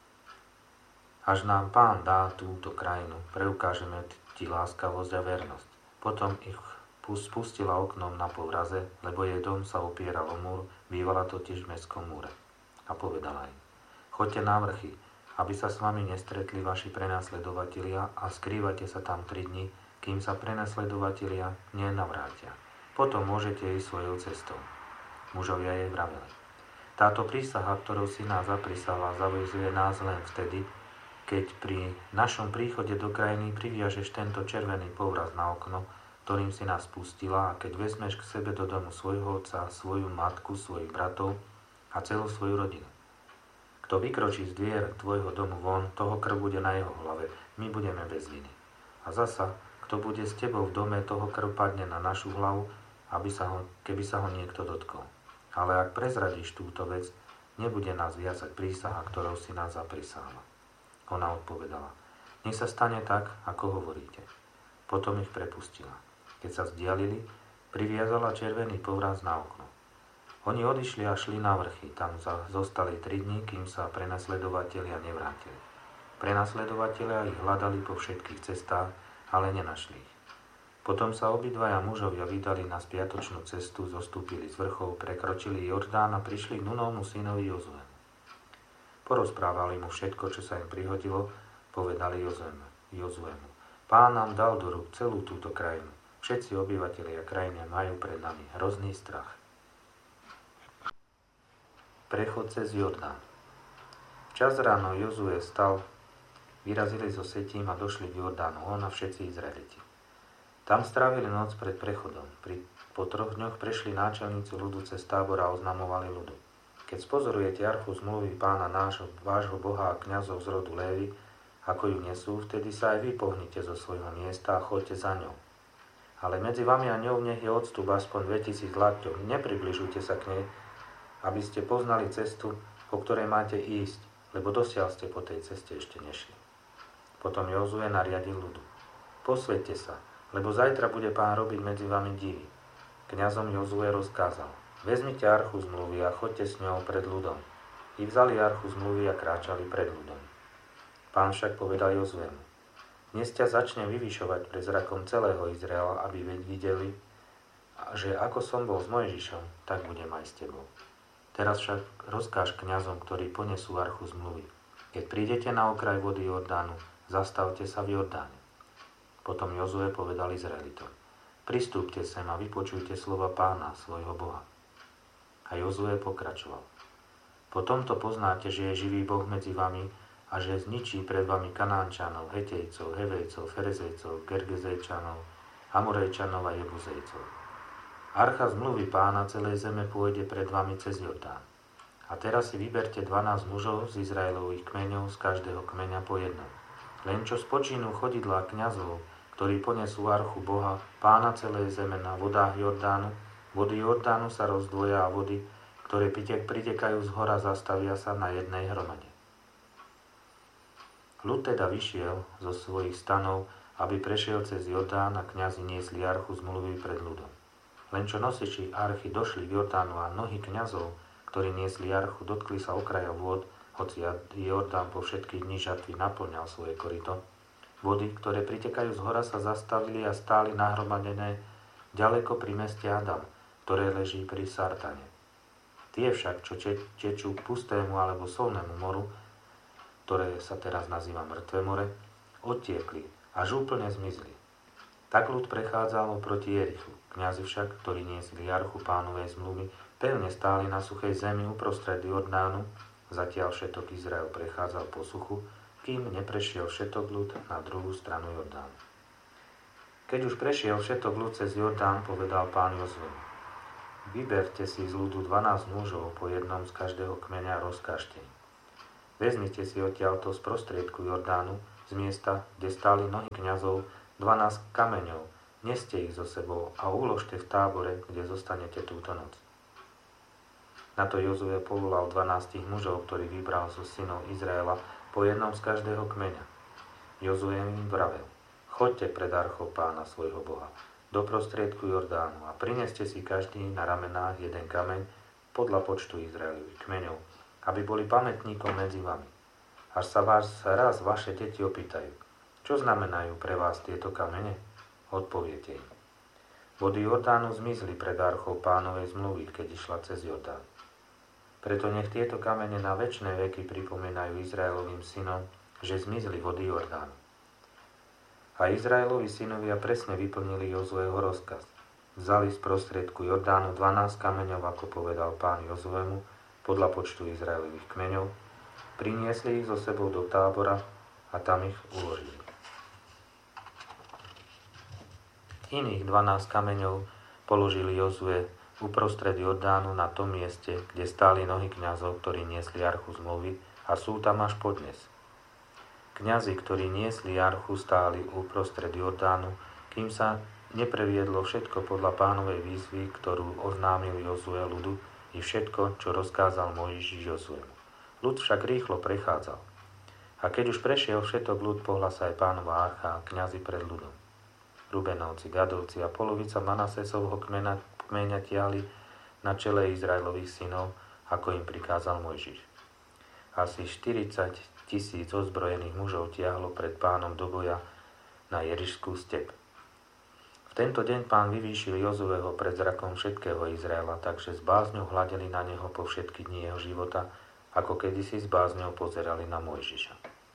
Až nám Pán dá túto krajinu, preukážeme ti láskavosť a vernosť. Potom ich spustila oknom na povraze, lebo jej dom sa opieral o múr, bývala totiž v mestskom múre. A povedala im: Choďte na vrchy, aby sa s vami nestretli vaši prenasledovatelia a skrývate sa tam tri dni, kým sa prenasledovatelia nenavrátia. Potom môžete ísť svojou cestou. Mužovia jej vraveli: Táto prísaha, ktorou si nás zaprísahala, zavezuje nás len vtedy, keď pri našom príchode do krajiny priviažeš tento červený povraz na okno, ktorým si nás pustila, a keď vezmeš k sebe do domu svojho otca, svoju matku, svojich bratov a celú svoju rodinu. Kto vykročí z dvier tvojho domu von, toho krv bude na jeho hlave, my budeme bez viny. A zasa, kto bude s tebou v dome, toho krv padne na našu hlavu, aby sa ho, keby sa ho niekto dotkol. Ale ak prezradíš túto vec, nebude nás viazať prísaha, ktorou si nás zaprisáhala. Ona odpovedala: Nech sa stane tak, ako hovoríte. Potom ich prepustila. Keď sa vzdialili, priviazala červený povraz na okno. Oni odišli a šli na vrchy. Tam zostali tri dni, kým sa prenasledovatelia nevrátili. Prenasledovatelia ich hľadali po všetkých cestách, ale nenašli ich. Potom sa obidvaja mužovia vydali na spiatočnú cestu, zostúpili z vrchov, prekročili Jordán a prišli k Núnovmu synovi Jozuemu. Porozprávali mu všetko, čo sa im prihodilo, povedali Jozuemu: Pán nám dal do rúk celú túto krajinu. Všetci obyvatelia krajiny majú pred nami hrozný strach. Prechod cez Jordán. Včas ráno Jozue stal, vyrazili so Setím a došli k Jordánu, on a všetci Izraeliti. Tam strávili noc pred prechodom. Pri, po troch dňoch prešli náčelníci ľudu cez tábor a oznamovali ľudu: Keď spozorujete archu zmluvy Pána nášho, vášho Boha a kňazov z rodu Lévy, ako ju nesú, vtedy sa aj vy pohnite zo svojho miesta a choďte za ňou. Ale medzi vami a ňou nech je odstup aspoň dvetisíc lakťov. Nepribližujte sa k nej, aby ste poznali cestu, po ktorej máte ísť, lebo dosiaľ ste po tej ceste ešte nešli. Potom Jozue nariadil ľudu: Posväťte sa, lebo zajtra bude Pán robiť medzi vami divy. Kňazom Jozue rozkázal: Vezmite archu zmluvy a choďte s ňou pred ľudom. I vzali archu zmluvy a kráčali pred ľudom. Pán však povedal Jozuemu: Dnes ťa začne vyvyšovať pred zrakom celého Izraela, aby videli, že ako som bol s Mojžišom, tak budem aj s tebou. Teraz však rozkáž kňazom, ktorí ponesú archu zmluvy: Keď prídete na okraj vody Jordánu, zastavte sa v Jordáne. Potom Jozue povedal Izraelitom: Pristúpte sem a vypočujte slova Pána, svojho Boha. A Jozue pokračoval: Po tomto poznáte, že je živý Boh medzi vami a že zničí pred vami Kanánčanov, Hetejcov, Hevejcov, Ferezejcov, Gergezejčanov, Amorejčanov a Jebuzejcov. Archa zmluvy Pána celej zeme pôjde pred vami cez Jordán. A teraz si vyberte dvanásť mužov z Izraelových kmeňov, z každého kmeňa po jednom. Len čo spočinú chodidlá kňazov, ktorí ponesú archu Boha, Pána celej zeme na vodách Jordánu, vody Jordánu sa rozdvoja a vody, ktoré pritekajú z hora, zastavia sa na jednej hromade. Ľud teda vyšiel zo svojich stanov, aby prešiel cez Jordán, a kňazi niesli archu zmluvy pred ľudom. Len čo nosiči archy došli k Jordánu a nohy kňazov, ktorí niesli archu, dotkli sa okraja vôd, hoci Jordán po všetky dni žatvy naplňal svoje koryto. Vody, ktoré pritekajú z hora, sa zastavili a stáli nahromadené ďaleko pri meste Adam, ktoré leží pri Sartane. Tie však, čo tečú k pustému alebo solnému moru, ktoré sa teraz nazýva Mŕtve more, odtiekli, až úplne zmizli. Tak ľud prechádzal proti Jerichu. Kňazi však, ktorí niesli archu Pánovej zmluvy, pevne stáli na suchej zemi uprostred Jordánu, zatiaľ všetok Izrael prechádzal po suchu, kým neprešiel všetok ľud na druhú stranu Jordánu. Keď už prešiel všetok ľud cez Jordán, povedal Pán Jozuemu: Vyberte si z ľudu dvanásť mužov, po jednom z každého kmeňa rozkážte. Vezmite si odtiaľto z prostriedku Jordánu, z miesta, kde stáli nohy kňazov, dvanásť kameňov, neste ich so sebou a uložte v tábore, kde zostanete túto noc. Na to Jozue povolal dvanástich mužov, ktorí vybral zo synov Izraela, po jednom z každého kmeňa. Jozue im vravel: choďte pred archou Pána svojho Boha do prostriedku Jordánu a prineste si každý na ramenách jeden kameň podľa počtu Izraelových kmeňov, aby boli pamätníkom medzi vami. Až sa vás raz vaše deti opýtajú: čo znamenajú pre vás tieto kamene? Odpoviete im: vody Jordánu zmizli pred archou Pánovej zmluvy, keď išla cez Jordán. Preto nech tieto kamene na večné veky pripomínajú Izraelovým synom, že zmizli vody Jordánu. A Izraelovi synovia presne vyplnili Jozueho rozkaz. Vzali z prostriedku Jordánu dvanásť kameňov, ako povedal Pán Jozuemu, podľa počtu Izraelových kmeňov, priniesli ich so sebou do tábora a tam ich uložili. Iných dvanásť kameňov položili Jozue uprostred Jordánu na tom mieste, kde stáli nohy kňazov, ktorí niesli archu zmluvy, a sú tam až podnes. Kňazi, ktorí niesli archu, stáli uprostred Jordánu, kým sa nepreviedlo všetko podľa Pánovej výzvy, ktorú oznámil Jozue ľudu, i všetko, čo rozkázal Mojžiš Jozuemu. Ľud však rýchlo prechádzal. A keď už prešiel všetok ľud, pohla sa aj Pánova archa a kňazi pred ľudom. Rubenovci, Gadovci a polovica Manasesovho kmeňa, kmeňa tiahli na čele Izraelových synov, ako im prikázal Mojžiš. Asi štyridsať tisíc ozbrojených mužov tiahlo pred Pánom do boja na Jerišskú step. V tento deň Pán vyvýšil Jozueho pred zrakom všetkého Izraela, takže s bázňou hľadeli na neho po všetky dni jeho života, ako kedysi s bázňou pozerali na Mojžiša.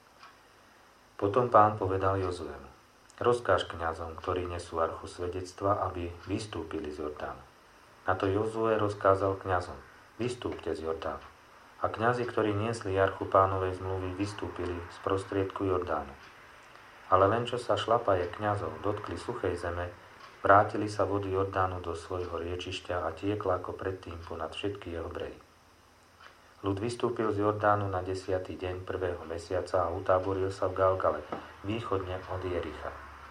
Potom Pán povedal Jozuemu: rozkáž kňazom, ktorí nesú archu svedectva, aby vystúpili z Jordánu. Na to Jozue rozkázal kňazom: vystúpte z Jordánu. A kňazi, ktorí niesli archu Pánovej zmluvy, vystúpili z prostriedku Jordánu. Ale len čo sa šlapaje kňazov dotkli suchej zeme, vrátili sa vody Jordánu do svojho riečišťa a tiekla ako predtým ponad všetky jeho brehy. Ľud vystúpil z Jordánu na desiatý deň prvého mesiaca a utáboril sa v Galgale, východne od Jericha.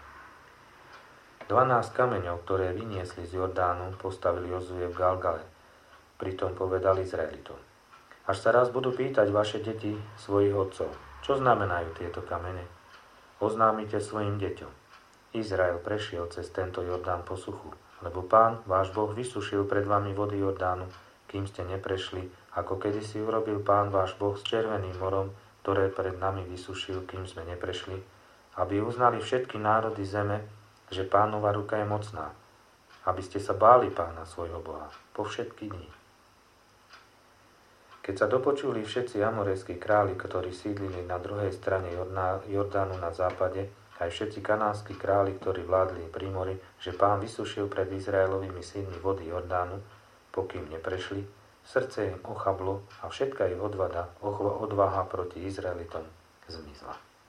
Dvanásť kameňov, ktoré vyniesli z Jordánu, postavili Jozue v Galgale. Pritom povedal Izraelitom: až sa raz budú pýtať vaše deti svojich otcov: čo znamenajú tieto kamene? Oznámite svojim deťom: Izrael prešiel cez tento Jordán po suchu, lebo Pán, váš Boh, vysušil pred vami vody Jordánu, kým ste neprešli, ako kedysi urobil Pán, váš Boh, s Červeným morom, ktoré pred nami vysušil, kým sme neprešli, aby uznali všetky národy zeme, že Pánova ruka je mocná, aby ste sa báli Pána svojho Boha po všetky dni. Keď sa dopočuli všetci amorejskí králi, ktorí sídlili na druhej strane Jordánu na západe, aj všetci kanánsky králi, ktorí vládli pri mori, že Pán vysušil pred Izraelovými synmi vody Jordánu, pokým neprešli, srdce im ochablo a všetka ich odvada, odvaha proti Izraelitom zmizla.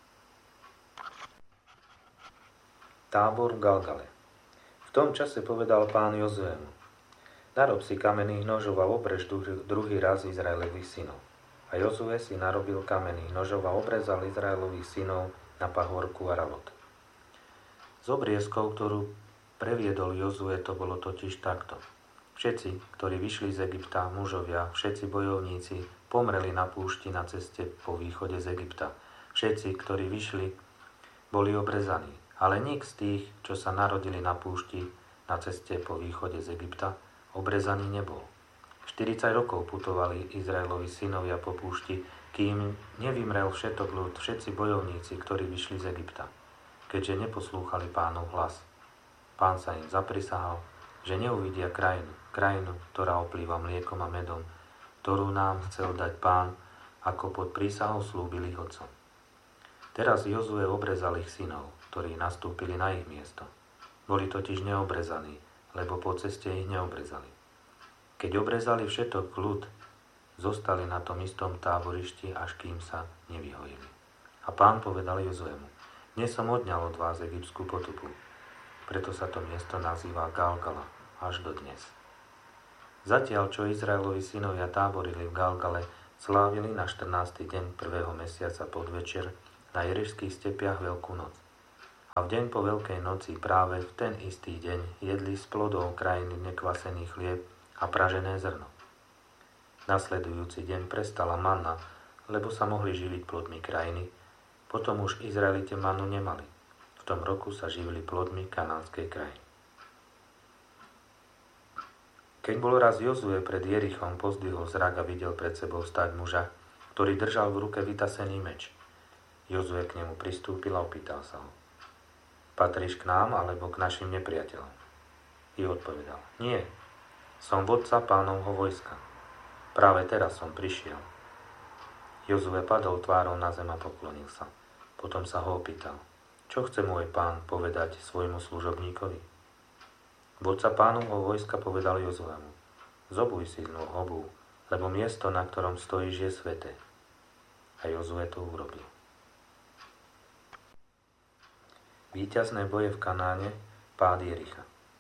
Tábor v Galgale. V tom čase povedal Pán Jozuemu: narob si kamenných nožov a obrež druhý raz Izraelových synov. A Jozue si narobil kamenných nožov a obrezal Izraelových synov na pahorku Aralot. Z obriezkov, ktorú previedol Jozue, to bolo totiž takto: všetci, ktorí vyšli z Egypta, mužovia, všetci bojovníci, pomreli na púšti na ceste po východe z Egypta. Všetci, ktorí vyšli, boli obrezaní, ale nik z tých, čo sa narodili na púšti na ceste po východe z Egypta, obrezaný nebol. štyridsať rokov putovali Izraelovi synovia po púšti, kým nevymrel všetok ľud, všetci bojovníci, ktorí vyšli z Egypta, keďže neposlúchali Pánov hlas. Pán sa im zaprisahal, že neuvidia krajinu, krajinu, ktorá oplýva mliekom a medom, ktorú nám chcel dať Pán, ako pod prísahou slúbil ich otcom. Teraz Jozue obrezal ich synov, ktorí nastúpili na ich miesto. Boli totiž neobrezaní, lebo po ceste ich neobrezali. Keď obrezali všetok ľud, zostali na tom istom táborišti, až kým sa nevyhojili. A Pán povedal Jozuemu: dnes som odňal od vás egyptskú potupu. Preto sa to miesto nazýva Galgala až do dnes. Zatiaľ, čo Izraelovi synovia táborili v Galgale, slávili na štrnásty deň prvého mesiaca podvečer na Jerišských stepiach Veľkú noc. A v deň po Veľkej noci práve v ten istý deň jedli z plodov krajiny nekvasený chlieb a pražené zrno. Nasledujúci deň prestala manna, lebo sa mohli živiť plodmi krajiny, potom už Izraelite mannu nemali. V tom roku sa živili plodmi kanánskej krajiny. Keď bol raz Jozue pred Jerichom, pozdvihol zrak a videl pred sebou stáť muža, ktorý držal v ruke vytasený meč. Jozue k nemu pristúpil a opýtal sa ho: Patríš k nám alebo k našim nepriateľom? I odpovedal: Nie, som vodca pánovho vojska. Práve teraz som prišiel. Jozue padol tvárou na zem a poklonil sa. Potom sa ho opýtal: Čo chce môj pán povedať svojmu služobníkovi? Vodca pánovho vojska povedal Jozuemu: Zobuj si znú obuv, lebo miesto, na ktorom stojíš, je sväté. A Jozue to urobil. Víťazné boje v Kanáne, pád Jericha.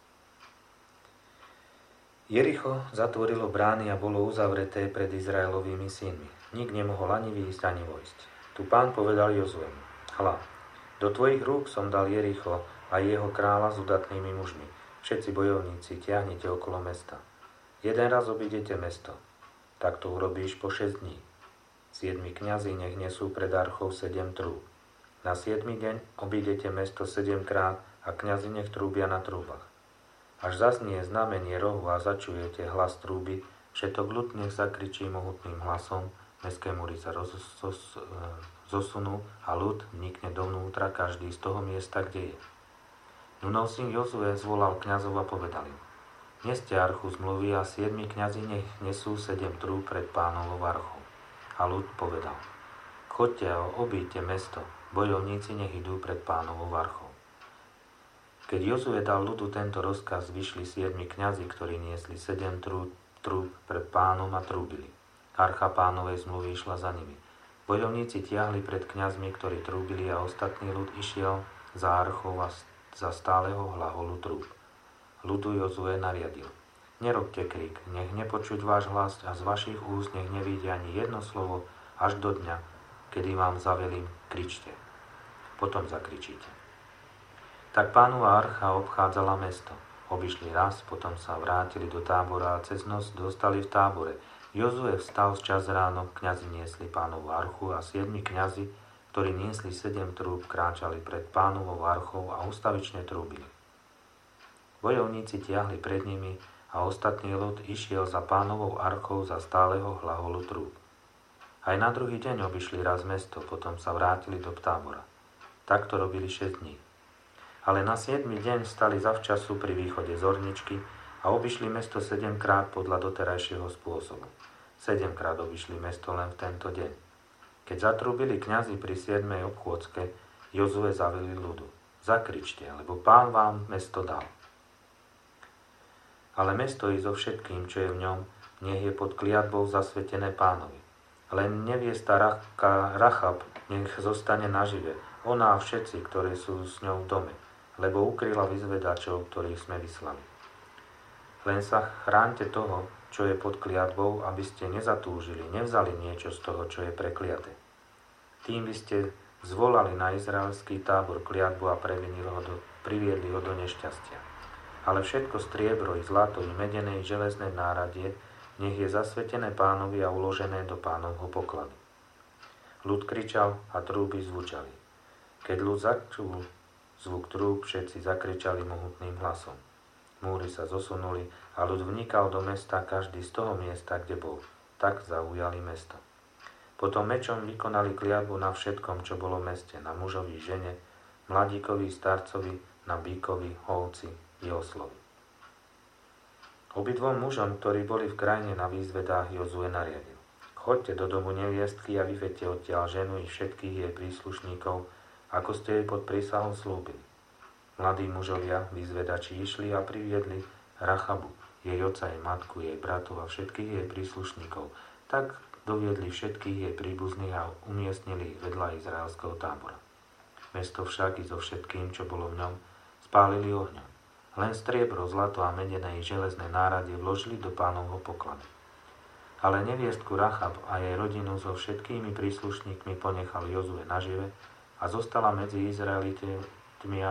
Jericho zatvorilo brány a bolo uzavreté pred Izraelovými synmi. Nik nemohol ani výjsť, ani vojsť. Tu pán povedal Jozuemu: Hľa, do tvojich rúk som dal Jericho a jeho kráľa s udatnými mužmi. Všetci bojovníci, tiahnite okolo mesta. Jeden raz obídete mesto. Tak to urobíš po šesť dní. Siedmi kňazi nech nesú pred archou sedem trúb. Na siedmy deň obídete mesto sedemkrát a kňazi nech trúbia na trúbach. Až zaznie znamenie rohu a začujete hlas trúby, všetok ľud nech zakričí mohutným hlasom, mestské múry sa roz, zos, zosunú a ľud vnikne dovnútra, každý z toho miesta, kde je. Nunov syn Jozue zvolal kňazov a povedal im: Neste archu zmluvy a siedmi kňazi nech nesú sedem trúb pred pánovou archou. A ľud povedal: Choďte a obíďte mesto, bojovníci nech idú pred pánovou archou. Keď Jozue dal ľudu tento rozkaz, vyšli siedmi kňazi, ktorí niesli sedem trúb, trúb pred pánom a trúbili. Archa pánovej zmluvy išla za nimi. Bojovníci tiahli pred kňazmi, ktorí trúbili, a ostatný ľud išiel za archou a za stáleho hlaholu trúb. Ľudu Jozue nariadil: Nerobte krik, nech nepočuť váš hlas a z vašich úst nech nevíde ani jedno slovo až do dňa, kedy vám zavelím, kričte. Potom zakričíte. Tak pánova archa obchádzala mesto. Obišli raz, potom sa vrátili do tábora a cez noc dostali v tábore. Jozue vstal včas ráno, kňazi niesli pánovu archu a siedmi kňazi, ktorí niesli sedem trúb, kráčali pred pánovou archou a ustavične trúbili. Bojovníci tiahli pred nimi a ostatný ľud išiel za pánovou archou za stáleho hlaholu trúb. Aj na druhý deň obišli raz mesto, potom sa vrátili do tábora. Takto robili šesť dní. Ale na siedmy deň stali zavčasu pri východe zorničky a obišli mesto sedemkrát podľa doterajšieho spôsobu. Sedemkrát obišli mesto len v tento deň. Keď zatrúbili kňazi pri siedmej obchôdzke, Jozue zavelil ľudu: Zakričte, lebo pán vám mesto dal. Ale mesto i so všetkým, čo je v ňom, nech je pod kliatbou zasvetené pánovi. Len neviesta Rachab nech zostane nažive, ona a všetci, ktorí sú s ňou v dome, lebo ukryla vyzvedačov, ktorých sme vyslali. Len sa chránte toho, čo je pod kliatbou, aby ste nezatúžili, nevzali niečo z toho, čo je prekliaté. Tým by ste zvolali na izraelský tábor kliatbu a previnili ho do, priviedli ho do nešťastia. Ale všetko striebro i zlato i medené i železné náradie nech je zasvetené pánovi a uložené do pánovho pokladu. Ľud kričal a trúby zvučali. Keď ľud začul zvuk trúb, všetci zakričali mohutným hlasom. Múry sa zosunuli a ľud vnikal do mesta, každý z toho miesta, kde bol. Tak zaujali mesto. Potom mečom vykonali kliatbu na všetkom, čo bolo v meste, na mužovi, žene, mladíkovi, starcovi, na bíkovi, ovci i oslovi. Obidvom mužom, ktorí boli v krajine na výzvedách, Jozue nariadil: Choďte do domu neviestky a vyvedte odtiaľ ženu i všetkých jej príslušníkov, ako ste jej pod prísahou slúbili. Mladí mužovia, výzvedači, išli a priviedli Rachabu, jej otca, jej matku, jej bratov a všetkých jej príslušníkov. Tak doviedli všetkých jej príbuzných a umiestnili ich vedľa izraelského tábora. Mesto však i so všetkým, čo bolo v ňom, spálili ohňom. A Len striebro, zlato a medené i železné náradie vložili do Pánovho pokladu. Ale neviestku Rachab a jej rodinu so všetkými príslušníkmi ponechal Jozue nažive a zostala medzi Izraelitmi